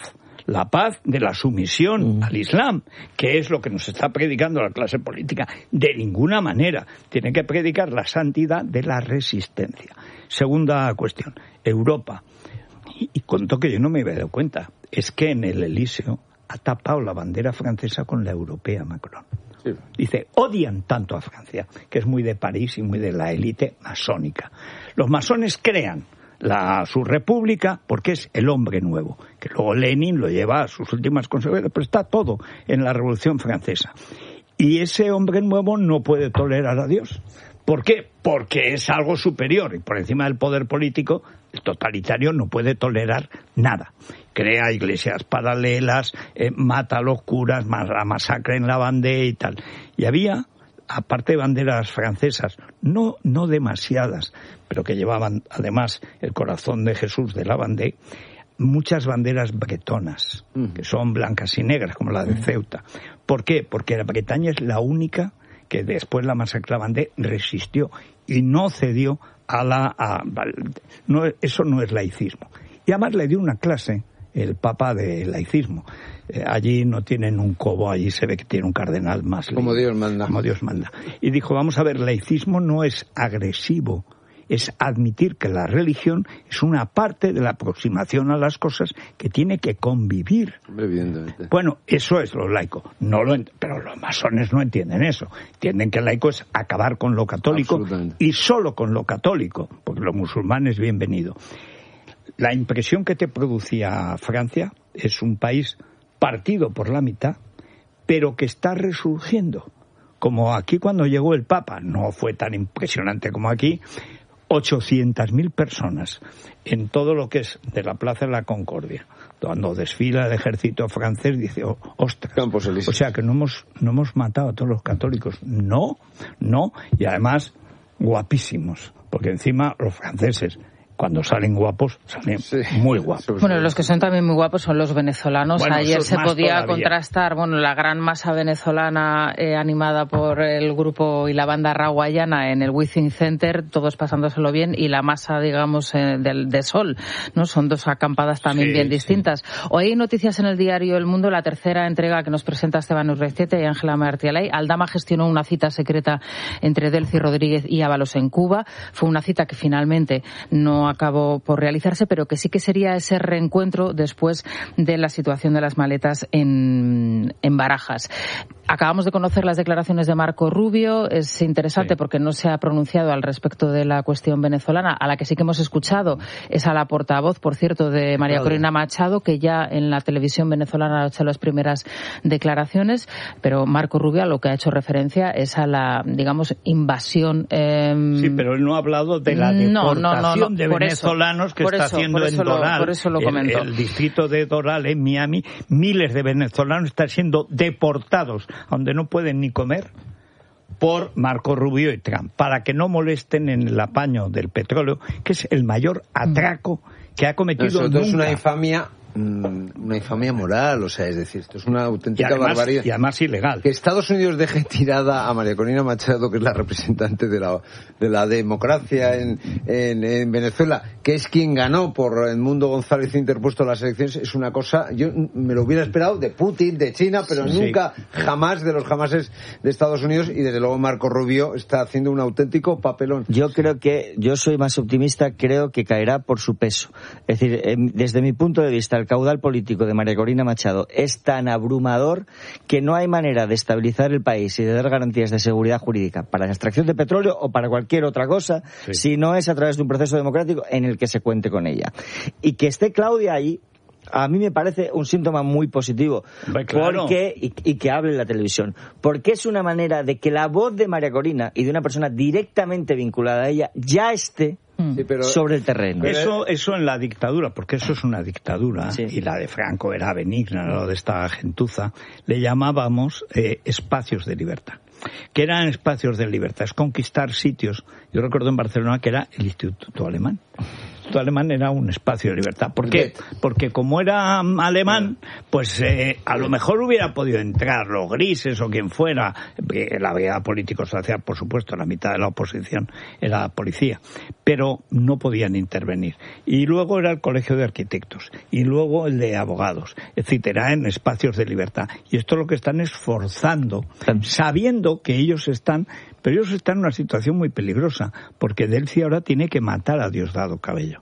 la paz de la sumisión mm. al Islam, que es lo que nos está predicando la clase política. De ninguna manera. Tiene que predicar la santidad de la resistencia. Segunda cuestión, Europa. Y, y contó que yo no me había dado cuenta. Es que en el Elíseo ha tapado la bandera francesa con la europea Macron. Sí. Dice, odian tanto a Francia, que es muy de París y muy de la élite masónica. Los masones crean la, su república porque es el hombre nuevo, que luego Lenin lo lleva a sus últimas consecuencias, pero está todo en la Revolución Francesa. Y ese hombre nuevo no puede tolerar a Dios. ¿Por qué? Porque es algo superior y por encima del poder político, el totalitario no puede tolerar nada. Crea iglesias paralelas, eh, mata a los curas, la masacre en la Vendée y tal. Y había, aparte de banderas francesas, no, no demasiadas, pero que llevaban además el corazón de Jesús de la Vendée, muchas banderas bretonas, que son blancas y negras, como la de Ceuta. ¿Por qué? Porque la Bretaña es la única que después la masacre de la Vendée resistió y no cedió a la... A, no, eso no es laicismo. Y además le dio una clase el Papa de laicismo. Eh, allí no tienen un cobo, allí se ve que tiene un cardenal más. Como Dios manda. Como Dios manda. Y dijo, vamos a ver, laicismo no es agresivo, es admitir que la religión es una parte de la aproximación a las cosas que tiene que convivir. Evidentemente. Bueno, eso es lo laico. No lo ent- pero los masones no entienden eso. Entienden que el laico es acabar con lo católico y solo con lo católico, porque lo musulmán es bienvenido. La impresión que te producía Francia es un país partido por la mitad, pero que está resurgiendo. Como aquí cuando llegó el Papa, no fue tan impresionante como aquí, ochocientas mil personas en todo lo que es de la Plaza de la Concordia. Cuando desfila el ejército francés, dice, oh, ostras, o sea que no hemos, no hemos matado a todos los católicos. No, no, y además guapísimos, porque encima los franceses, cuando salen guapos, salen sí. muy guapos. Bueno, los que son también muy guapos son los venezolanos. Bueno, ayer se podía todavía. contrastar, bueno, la gran masa venezolana eh, animada por el grupo y la banda raguayana en el Withing Center, todos pasándoselo bien, y la masa, digamos, eh, del de Sol, ¿no? Son dos acampadas también sí, bien distintas. Sí. Hoy hay noticias en el diario El Mundo, la tercera entrega que nos presenta Esteban Urrestieta y Ángela Martialay. Aldama gestionó una cita secreta entre Delcy Rodríguez y Ábalos en Cuba. Fue una cita que finalmente no acabó por realizarse, pero que sí que sería ese reencuentro después de la situación de las maletas en, en Barajas. Acabamos de conocer las declaraciones de Marco Rubio. Es interesante sí. porque no se ha pronunciado al respecto de la cuestión venezolana. A la que sí que hemos escuchado es a la portavoz, por cierto, de María Corina Machado, que ya en la televisión venezolana ha hecho las primeras declaraciones, pero Marco Rubio a lo que ha hecho referencia es a la, digamos, invasión. Eh... Sí, pero él no ha hablado de la deportación no, no, no, no. de por venezolanos eso, que está eso, haciendo en Doral. Lo, por eso lo comentó. El, el distrito de Doral, en Miami, miles de venezolanos están siendo deportados, donde no pueden ni comer, por Marco Rubio y Trump, para que no molesten en el apaño del petróleo, que es el mayor atraco que ha cometido no, nunca. Es una infamia, una infamia moral, o sea, es decir, esto es una auténtica y además, barbaridad. Y además ilegal. Que Estados Unidos deje tirada a María Corina Machado, que es la representante de la, de la democracia en, en, en Venezuela, que es quien ganó por Edmundo González interpuesto las elecciones, es una cosa, yo me lo hubiera esperado de Putin, de China, pero sí. nunca, jamás de los jamases de Estados Unidos, y desde luego Marco Rubio está haciendo un auténtico papelón. Yo creo que, yo soy más optimista, creo que caerá por su peso. Es decir, desde mi punto de vista, el caudal político de María Corina Machado es tan abrumador que no hay manera de estabilizar el país y de dar garantías de seguridad jurídica para la extracción de petróleo o para cualquier otra cosa, sí. si no es a través de un proceso democrático en el que se cuente con ella. Y que esté Claudia ahí, a mí me parece un síntoma muy positivo. Claro. Porque, y, y que hable en la televisión. Porque es una manera de que la voz de María Corina y de una persona directamente vinculada a ella ya esté sí, pero, sobre el terreno. Eso, eso en la dictadura, porque eso es una dictadura, sí. y la de Franco era benigna, lo de esta gentuza, le llamábamos eh, espacios de libertad. Que eran espacios de libertad, es conquistar sitios. Yo recuerdo en Barcelona que era el Instituto Alemán. Instituto Alemán era un espacio de libertad. ¿Por qué? Porque como era alemán, pues eh, a lo mejor hubiera podido entrar los grises o quien fuera, la brigada político-social, por supuesto, la mitad de la oposición era policía, pero no podían intervenir. Y luego era el colegio de arquitectos, y luego el de abogados, etcétera, en espacios de libertad. Y esto lo que están es forzando, sabiendo que ellos están, pero ellos están en una situación muy peligrosa, porque Delcy ahora tiene que matar a Diosdado Cabello.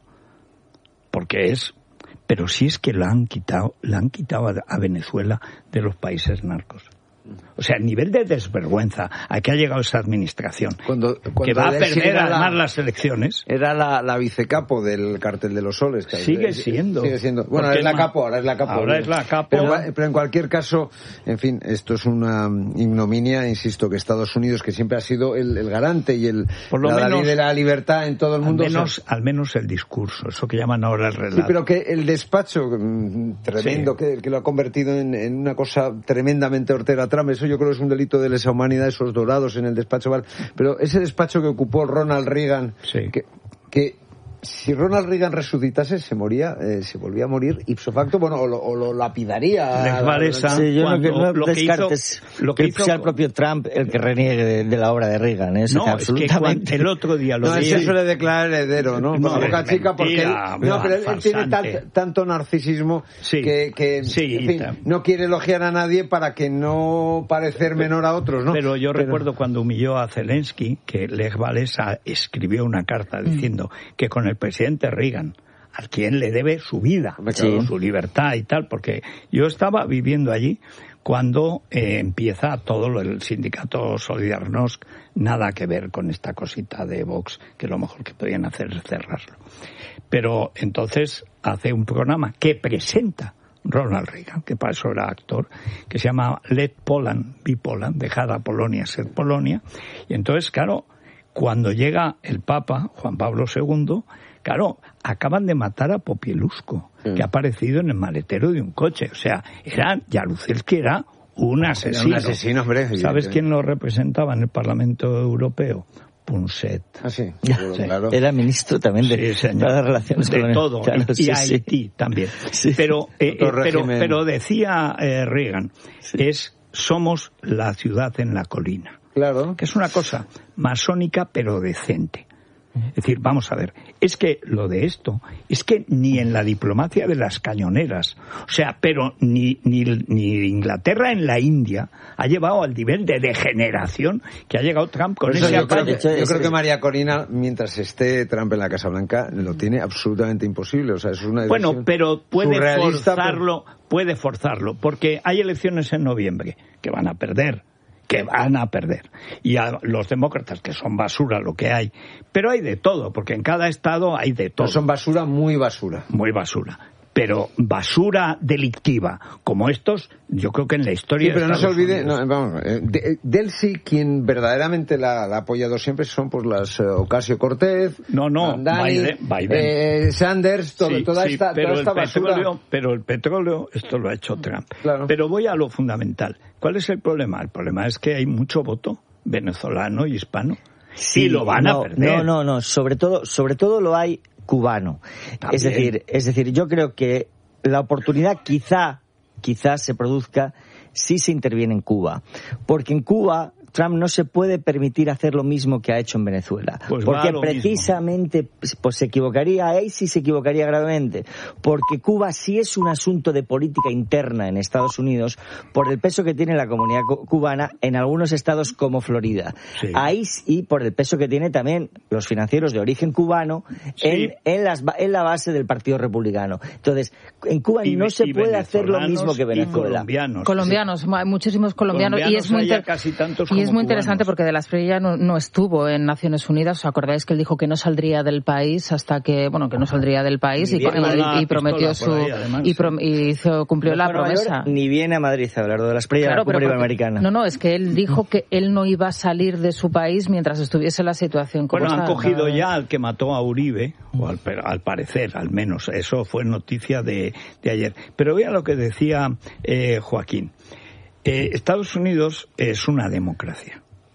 Porque es, pero si es que lo han quitado, le han quitado a Venezuela de los países narcos. O sea, el nivel de desvergüenza a que ha llegado esa administración, cuando, cuando que va a perder además la, las elecciones. Era la, la vicecapo del Cartel de los Soles. Que sigue es, siendo. Sigue siendo. Bueno, es la capo, ahora es la capo. Ahora es la capo. Pero, pero en cualquier caso, en fin, esto es una ignominia, insisto, que Estados Unidos, que siempre ha sido el, el garante y el Por lo la menos, ley de la libertad en todo el mundo. Al menos, o sea, al menos el discurso, eso que llaman ahora el relato. Sí, pero que el despacho tremendo, sí. que, que lo ha convertido en, en una cosa tremendamente hortera Trump, eso yo creo que es un delito de lesa humanidad, esos dorados en el despacho, ¿vale? Pero ese despacho que ocupó Ronald Reagan, sí. que, que si Ronald Reagan resucitase, se moría, eh, se volvía a morir ipso facto, bueno, o lo, o lo lapidaría. Les vale esa, sí, yo cuando, no, no lo descartes que hizo, lo que, que hizo, sea el propio Trump el que reniegue de, de la obra de Reagan, ¿eh? No, absolutamente. Es que el otro día lo no, vi. No, se suele declarar heredero, ¿no? No, Por la boca chica, porque él, no, pero él, él tiene tal, tanto narcisismo sí, que, que sí, en fin, no quiere elogiar a nadie para que no parecer menor a otros, ¿no? Pero yo pero... recuerdo cuando humilló a Zelensky, que Lech Walesa escribió una carta diciendo mm. que con el presidente Reagan, a quien le debe su vida, sí. su libertad y tal, porque yo estaba viviendo allí cuando eh, empieza todo lo del sindicato Solidarnosc, nada que ver con esta cosita de Vox, que lo mejor que podían hacer es cerrarlo. Pero entonces hace un programa que presenta Ronald Reagan, que para eso era actor, que se llama Let Poland be Poland, dejad a Polonia ser Polonia, y entonces, claro, cuando llega el Papa, Juan Pablo segundo, claro, acaban de matar a Popielusco, sí. que ha aparecido en el maletero de un coche. O sea, era, Jaruzelski era un asesino. Era un asesino, hombre. ¿Sabes quién lo representaba en el Parlamento Europeo? Punset. Ah, sí. Ya, sí. Claro. Era ministro también de, sí, de las relaciones de con todo. Claro, y sí, Haití sí. también. Sí. Pero, eh, eh, pero, pero decía eh, Reagan, sí. es somos la ciudad en la colina. Claro. Que es una cosa masónica pero decente. Es decir, vamos a ver, es que lo de esto, es que ni en la diplomacia de las cañoneras, o sea, pero ni, ni, ni Inglaterra en la India ha llevado al nivel de degeneración que ha llegado Trump con ese yo, creo ataque. que, yo creo que María Corina, mientras esté Trump en la Casa Blanca, lo tiene absolutamente imposible. O sea, es una bueno, pero puede forzarlo, pero... puede forzarlo, porque hay elecciones en noviembre que van a perder. que van a perder. Y a los demócratas, que son basura lo que hay. Pero hay de todo, porque en cada estado hay de todo. Pero son basura, muy basura. Muy basura. Pero basura delictiva, como estos, yo creo que en la historia... Sí, pero de no se olvide, Unidos... no, vamos, eh, de, Delcy, quien verdaderamente la, la ha apoyado siempre son pues las eh, Ocasio-Cortez, no, no, Mandani, Biden, Biden. Eh, Sanders, todo, sí, toda, sí, esta, pero toda esta el basura. Petróleo, pero el petróleo, esto lo ha hecho Trump. Claro. Pero voy a lo fundamental. ¿Cuál es el problema? El problema es que hay mucho voto venezolano y hispano. Sí, y lo van no, a perder. No, no, no. Sobre todo, sobre todo lo hay cubano. También. Es decir, es decir, yo creo que la oportunidad quizá, quizá se produzca si se interviene en Cuba. Porque en Cuba Trump no se puede permitir hacer lo mismo que ha hecho en Venezuela. Pues porque precisamente pues, se equivocaría, ahí sí se equivocaría gravemente. Porque Cuba sí es un asunto de política interna en Estados Unidos por el peso que tiene la comunidad cubana en algunos estados como Florida. Sí. Ahí y por el peso que tiene también los financieros de origen cubano sí. en, en, las, en la base del Partido Republicano. Entonces, en Cuba y, no se puede hacer lo mismo que Venezuela. Colombianos, colombianos sí. muchísimos colombianos, colombianos y es muy inter... casi tantos y es muy cubanos. Interesante porque de la Espriella no, no estuvo en Naciones Unidas. ¿Os acordáis que él dijo que no saldría del país hasta que, bueno, que no saldría del país y, y, y prometió su ahí, además, y, prom, y hizo, cumplió no la promesa? York, ni viene a Madrid a hablar de la Espriella claro, de la Cumbre Iberoamericana. No, no, es que él dijo que él no iba a salir de su país mientras estuviese la situación como Bueno, está, han cogido ¿no? ya al que mató a Uribe, o al, al parecer, al menos, eso fue noticia de, de ayer. Pero vea lo que decía eh, Joaquín. Eh, Estados Unidos es una democracia.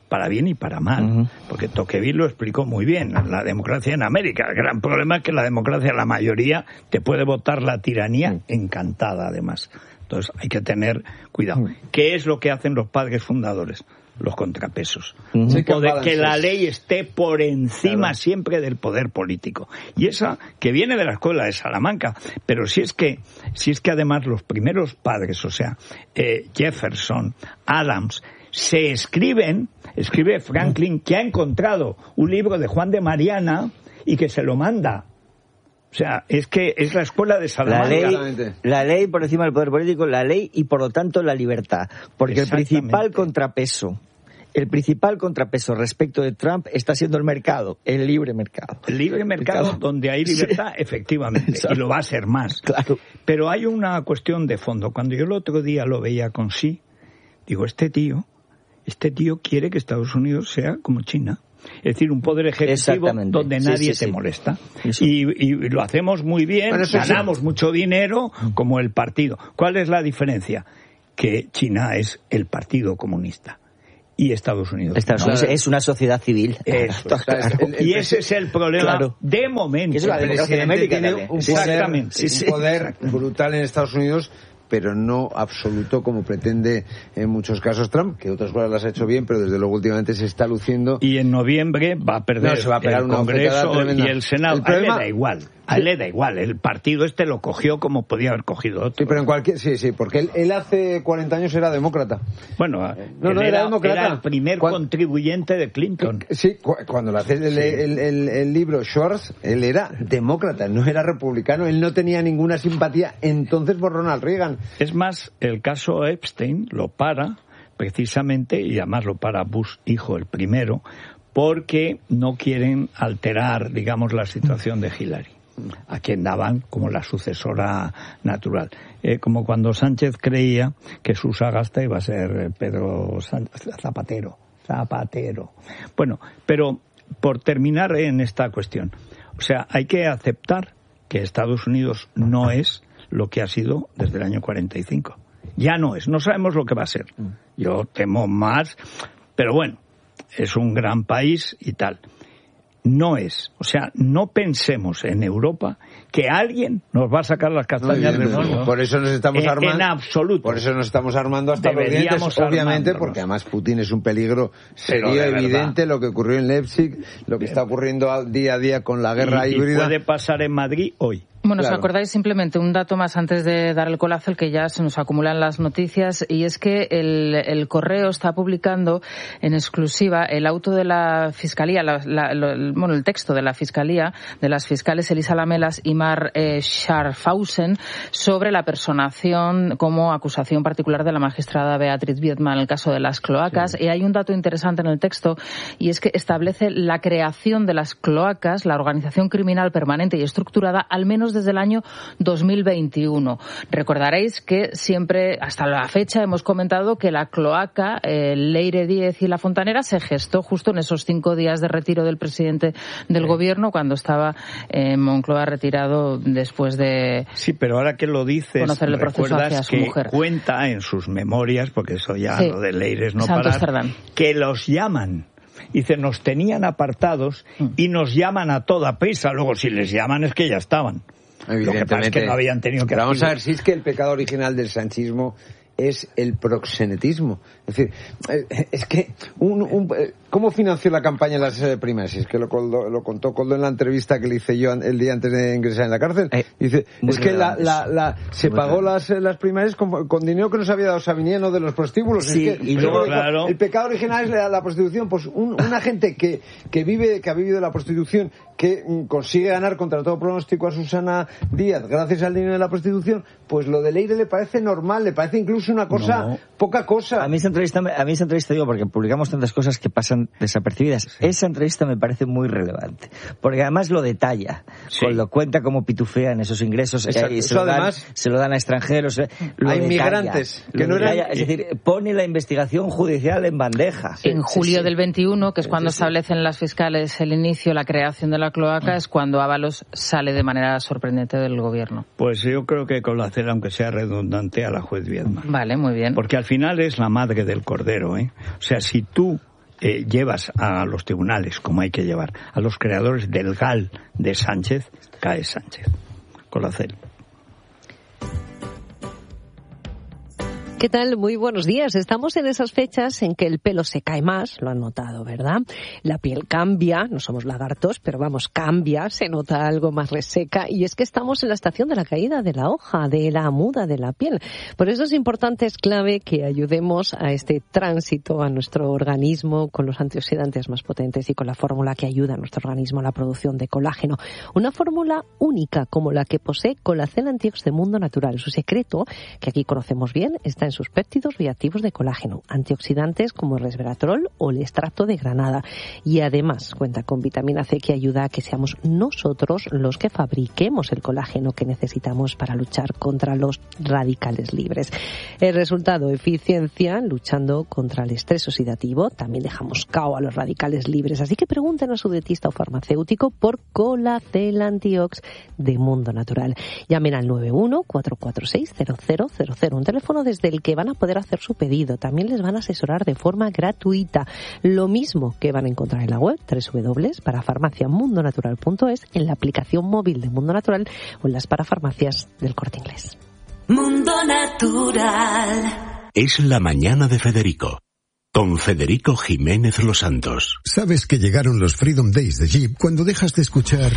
para bien y para mal, uh-huh. porque Tocqueville lo explicó muy bien, la democracia en América. El gran problema es que la democracia, la mayoría, te puede votar la tiranía uh-huh. encantada, además. Entonces hay que tener cuidado. Uh-huh. ¿Qué es lo que hacen los padres fundadores? Los contrapesos. Uh-huh. Un poder, que la ley esté por encima claro. siempre del poder político. Y esa que viene de la escuela de Salamanca. Pero si es que, si es que además los primeros padres, o sea, eh, Jefferson, Adams, se escriben, escribe Franklin que ha encontrado un libro de Juan de Mariana y que se lo manda. O sea, es que es la escuela de Salamanca. La ley, la ley por encima del poder político, la ley y por lo tanto la libertad. Porque el principal contrapeso, el principal contrapeso respecto de Trump está siendo el mercado, el libre mercado. El libre mercado, mercado. donde hay libertad, sí. efectivamente, Exacto. y lo va a ser más. Claro. Pero hay una cuestión de fondo. Cuando yo el otro día lo veía con sí, digo, este tío, este tío quiere que Estados Unidos sea como China. Es decir, un poder ejecutivo donde nadie sí, sí, te sí. molesta. Y, y lo hacemos muy bien, bueno, ganamos sí. mucho dinero como el partido. ¿Cuál es la diferencia? Que China es el Partido Comunista y Estados Unidos. Estados Unidos no. es una sociedad civil. Eso, claro. el, el, y ese es el problema claro. de momento. Es la democracia de América tiene un poder, Exactamente. Sí, sí. un poder brutal en Estados Unidos, pero no absoluto como pretende en muchos casos Trump, que otras cosas las ha hecho bien, pero desde luego últimamente se está luciendo. Y en noviembre va a perder no, se va a pegar el una Congreso y el Senado. El problema... A él le da igual. A él le da igual. El partido este lo cogió como podía haber cogido otro. Sí, pero en cualquier... Sí, sí, porque él, él hace cuarenta años era demócrata. Bueno, no, no, era, era demócrata. Era el primer Cuando... contribuyente de Clinton. Sí, cuando le hace el, sí. el, el, el libro Schwartz, él era demócrata, no era republicano. Él no tenía ninguna simpatía entonces por Ronald Reagan. Es más, el caso Epstein lo para precisamente, y además lo para Bush hijo el primero, porque no quieren alterar, digamos, la situación de Hillary, a quien daban como la sucesora natural. Eh, como cuando Sánchez creía que su sagasta iba a ser Pedro Sánchez, Zapatero. Zapatero. Bueno, pero por terminar en esta cuestión, o sea, hay que aceptar que Estados Unidos no es lo que ha sido desde el año cuarenta y cinco. Ya no es, no sabemos lo que va a ser. Yo temo más, pero bueno, es un gran país y tal. No es, o sea, no pensemos en Europa que alguien nos va a sacar las castañas no, del horno. Por eso nos estamos en, armando. En absoluto. Por eso nos estamos armando hasta Deberíamos los dientes, obviamente, porque además Putin es un peligro serio, evidente, lo que ocurrió en Leipzig, lo que está ocurriendo día a día con la guerra y, híbrida. Y puede pasar en Madrid hoy. Bueno, claro. ¿os acordáis simplemente un dato más antes de dar el colazo, el que ya se nos acumulan las noticias? Y es que el, el Correo está publicando en exclusiva el auto de la Fiscalía, la, la, lo, bueno, el texto de la Fiscalía, de las fiscales Elisa Lamelas y Mar eh, Scharfhausen, sobre la personación como acusación particular de la magistrada Beatriz Biedma en el caso de las cloacas. Sí. Y hay un dato interesante en el texto, y es que establece la creación de las cloacas, la organización criminal permanente y estructurada, al menos desde el año dos mil veintiuno. Recordaréis que siempre, hasta la fecha, hemos comentado que la cloaca, eh, Leire Díez y La Fontanera, se gestó justo en esos cinco días de retiro del presidente del sí. gobierno, cuando estaba en Moncloa retirado después de sí, pero ahora que lo dices, conocer el proceso hacia su que mujer. Cuenta en sus memorias, porque eso ya sí. lo de Leire es no Santos parar, Cerdán. Que los llaman. Dice, nos tenían apartados y nos llaman a toda prisa. Luego, si les llaman es que ya estaban. Lo que pasa es que no habían tenido que... Pero vamos a ver, si es que el pecado original del sanchismo es el proxenetismo. Es decir, es que un, un, ¿cómo financió la campaña en las primarias? Es que lo, lo contó Coldo en la entrevista que le hice yo el día antes de ingresar en la cárcel. Eh, Dice, es que la, la, la, se pagó las, las primarias con, con dinero que nos había dado Sabiniano de los prostíbulos. Sí, es que, y luego, claro. El pecado original es la, la prostitución. Pues un, una gente que, que vive, que ha vivido la prostitución, que mm, consigue ganar contra todo pronóstico a Susana Díaz gracias al dinero de la prostitución, pues lo de Leire le parece normal, le parece incluso una cosa, no. poca cosa. A mí esa entrevista, a mí esa entrevista digo, porque publicamos tantas cosas que pasan desapercibidas. Sí. Esa entrevista me parece muy relevante, porque además lo detalla, sí. lo cuenta como pitufea en esos ingresos, eh, y se, lo dan, se lo dan a extranjeros. Eh, lo a detalla, inmigrantes. Que no detalla, eran... Es decir, pone la investigación judicial en bandeja. Sí, en julio sí, sí. del veintiuno, que es cuando sí, sí. establecen las fiscales el inicio, la creación de la cloaca, es cuando Ábalos sale de manera sorprendente del gobierno. Pues yo creo que con la cera, aunque sea redundante, a la juez Biedma. Vale, muy bien. Porque al final es la madre del cordero, ¿eh? O sea, si tú eh, llevas a los tribunales, como hay que llevar, a los creadores del G A L de Sánchez, cae Sánchez. Colacel. ¿Qué tal? Muy buenos días. Estamos en esas fechas en que el pelo se cae más, lo han notado, ¿verdad? La piel cambia, no somos lagartos, pero vamos, cambia, se nota algo más reseca, y es que estamos en la estación de la caída de la hoja, de la muda de la piel. Por eso es importante, es clave que ayudemos a este tránsito a nuestro organismo con los antioxidantes más potentes y con la fórmula que ayuda a nuestro organismo a la producción de colágeno. Una fórmula única como la que posee Colacel Antiox de Mundo Natural. Su secreto, que aquí conocemos bien, está en sus péptidos bioactivos de colágeno, antioxidantes como el resveratrol o el extracto de granada, y además cuenta con vitamina C que ayuda a que seamos nosotros los que fabriquemos el colágeno que necesitamos para luchar contra los radicales libres. El resultado, eficiencia luchando contra el estrés oxidativo. También dejamos cao a los radicales libres, así que pregunten a su dietista o farmacéutico por Colacel Antiox de Mundo Natural. Llamen al nueve uno cuatro cuatro seis cero cero cero cero, un teléfono desde el que van a poder hacer su pedido. También les van a asesorar de forma gratuita. Lo mismo que van a encontrar en la web doble u doble u doble u punto para farmacia mundo natural punto es, en la aplicación móvil de Mundo Natural o en las parafarmacias del Corte Inglés. Mundo Natural. Es la mañana de Federico, con Federico Jiménez Los Santos. Sabes que llegaron los Freedom Days de Jeep cuando dejas de escuchar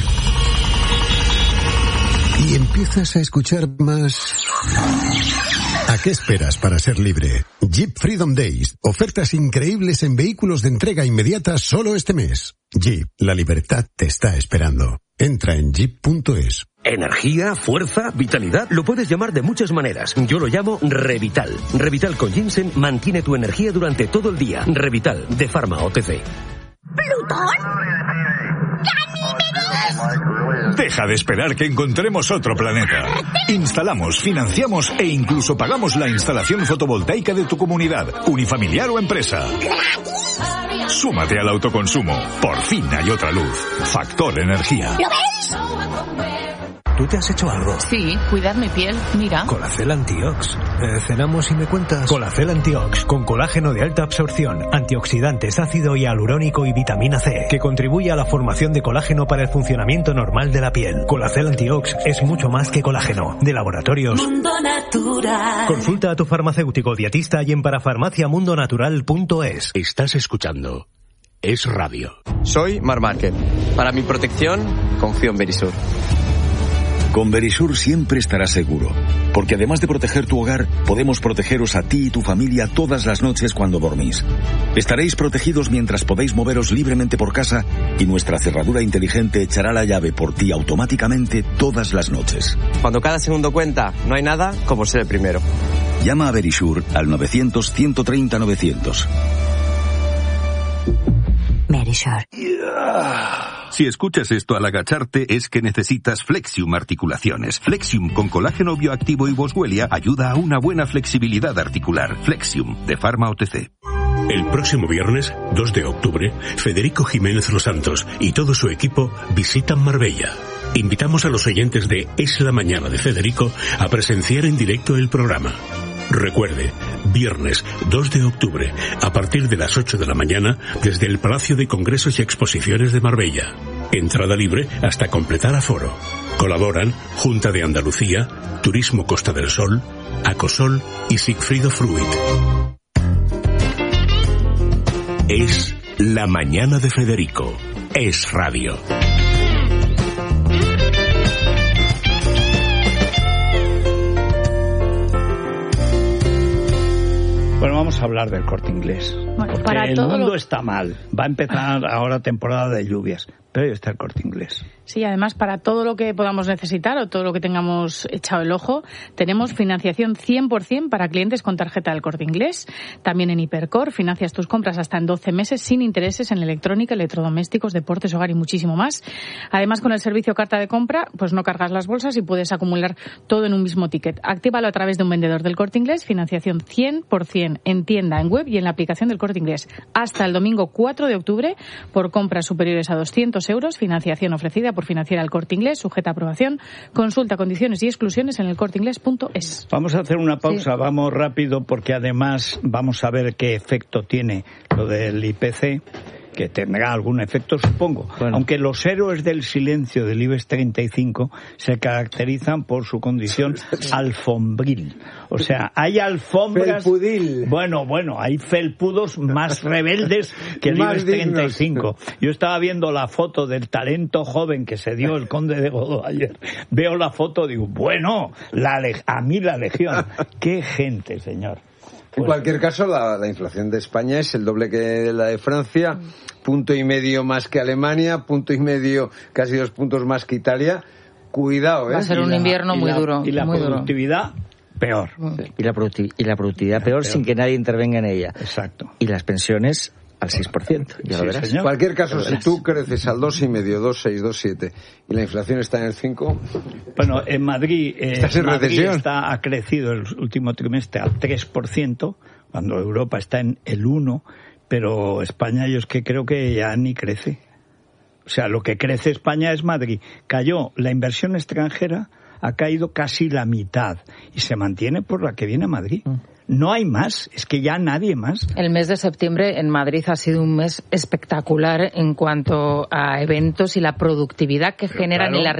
y empiezas a escuchar más. ¿A qué esperas para ser libre? Jeep Freedom Days. Ofertas increíbles en vehículos de entrega inmediata solo este mes. Jeep, la libertad te está esperando. Entra en jeep punto es. Energía, fuerza, vitalidad, lo puedes llamar de muchas maneras. Yo lo llamo Revital. Revital con ginseng mantiene tu energía durante todo el día. Revital, de Pharma O T C. ¿Plutón? Deja de esperar que encontremos otro planeta. Instalamos, financiamos e incluso pagamos la instalación fotovoltaica de tu comunidad, unifamiliar o empresa. Súmate al autoconsumo. Por fin hay otra luz. Factor Energía. ¿Lo ves? ¿Tú te has hecho algo? Sí, cuidar mi piel, mira. Colacel Antiox. Eh, ¿Cenamos y me cuentas? Colacel Antiox, con colágeno de alta absorción, antioxidantes, ácido hialurónico y vitamina C, que contribuye a la formación de colágeno para el funcionamiento normal de la piel. Colacel Antiox es mucho más que colágeno. De laboratorios Mundo Natural. Consulta a tu farmacéutico dietista y en parafarmacia mundo natural punto es. Estás escuchando Es Radio. Soy Mar Márquez. Para mi protección, confío en Verisur. Con Verisur siempre estarás seguro, porque además de proteger tu hogar, podemos protegeros a ti y tu familia todas las noches cuando dormís. Estaréis protegidos mientras podéis moveros libremente por casa y nuestra cerradura inteligente echará la llave por ti automáticamente todas las noches. Cuando cada segundo cuenta, no hay nada como ser el primero. Llama a Verisur al novecientos, ciento treinta, novecientos. Verisur. Si escuchas esto al agacharte es que necesitas Flexium Articulaciones. Flexium con colágeno bioactivo y boswellia ayuda a una buena flexibilidad articular. Flexium, de Pharma O T C. El próximo viernes, dos de octubre, Federico Jiménez Los Santos y todo su equipo visitan Marbella. Invitamos a los oyentes de Es la Mañana de Federico a presenciar en directo el programa. Recuerde, viernes dos de octubre, a partir de las ocho de la mañana, desde el Palacio de Congresos y Exposiciones de Marbella. Entrada libre hasta completar aforo. Colaboran Junta de Andalucía, Turismo Costa del Sol, Acosol y Sigfrido Fruit. Es la mañana de Federico. Es Radio. Bueno, vamos a hablar del Corte Inglés. Bueno, porque para el todo mundo lo... está mal. Va a empezar ahora temporada de lluvias, pero ahí está el Corte Inglés. Sí, además, para todo lo que podamos necesitar o todo lo que tengamos echado el ojo, tenemos financiación cien por ciento para clientes con tarjeta del Corte Inglés. También en Hipercor financias tus compras hasta en doce meses sin intereses en electrónica, electrodomésticos, deportes, hogar y muchísimo más. Además, con el servicio carta de compra, pues no cargas las bolsas y puedes acumular todo en un mismo ticket. Actívalo a través de un vendedor del Corte Inglés. Financiación cien por ciento en tienda, en web y en la aplicación del Corte Inglés. Hasta el domingo cuatro de octubre, por compras superiores a doscientos euros, financiación ofrecida por Financiera El Corte Inglés, sujeta a aprobación. Consulta condiciones y exclusiones en el corte inglés punto es. Vamos a hacer una pausa, Sí. vamos rápido, porque además vamos a ver qué efecto tiene lo del I P C, que tendrá algún efecto, supongo. Bueno. Aunque los héroes del silencio del IBEX treinta y cinco se caracterizan por su condición alfombril. O sea, hay alfombras... Felpudil. Bueno, bueno, hay felpudos más rebeldes que el Más IBEX treinta y dignos. cinco. Yo estaba viendo la foto del talento joven que se dio el conde de Godó ayer. Veo la foto, digo, bueno, la le- a mí la legión. ¡Qué gente, señor! En cualquier caso, la, la inflación de España es el doble que la de Francia, punto y medio más que Alemania, punto y medio, casi dos puntos más que Italia. Cuidado, ¿eh? Va a ser un Y la- invierno y muy la- duro. Y la muy duro. productividad, peor. Y la, producti- y la productividad peor, Peor. sin que nadie intervenga en ella. Exacto. Y las pensiones al seis por ciento, ya lo verás. En cualquier caso, Ya lo si verás. tú creces al dos coma cinco, dos seis, dos siete y la inflación está en el cinco, Bueno, en Madrid, eh, Estás en Madrid recesión. está, ha crecido el último trimestre al tres por ciento, cuando Europa está en el uno por ciento, pero España yo es que creo que ya ni crece. O sea, lo que crece España es Madrid. Cayó la inversión extranjera, ha caído casi la mitad y se mantiene por la que viene a Madrid. No hay más, es que ya nadie más. El mes de septiembre en Madrid ha sido un mes espectacular en cuanto a eventos y la productividad que Pero generan claro, y la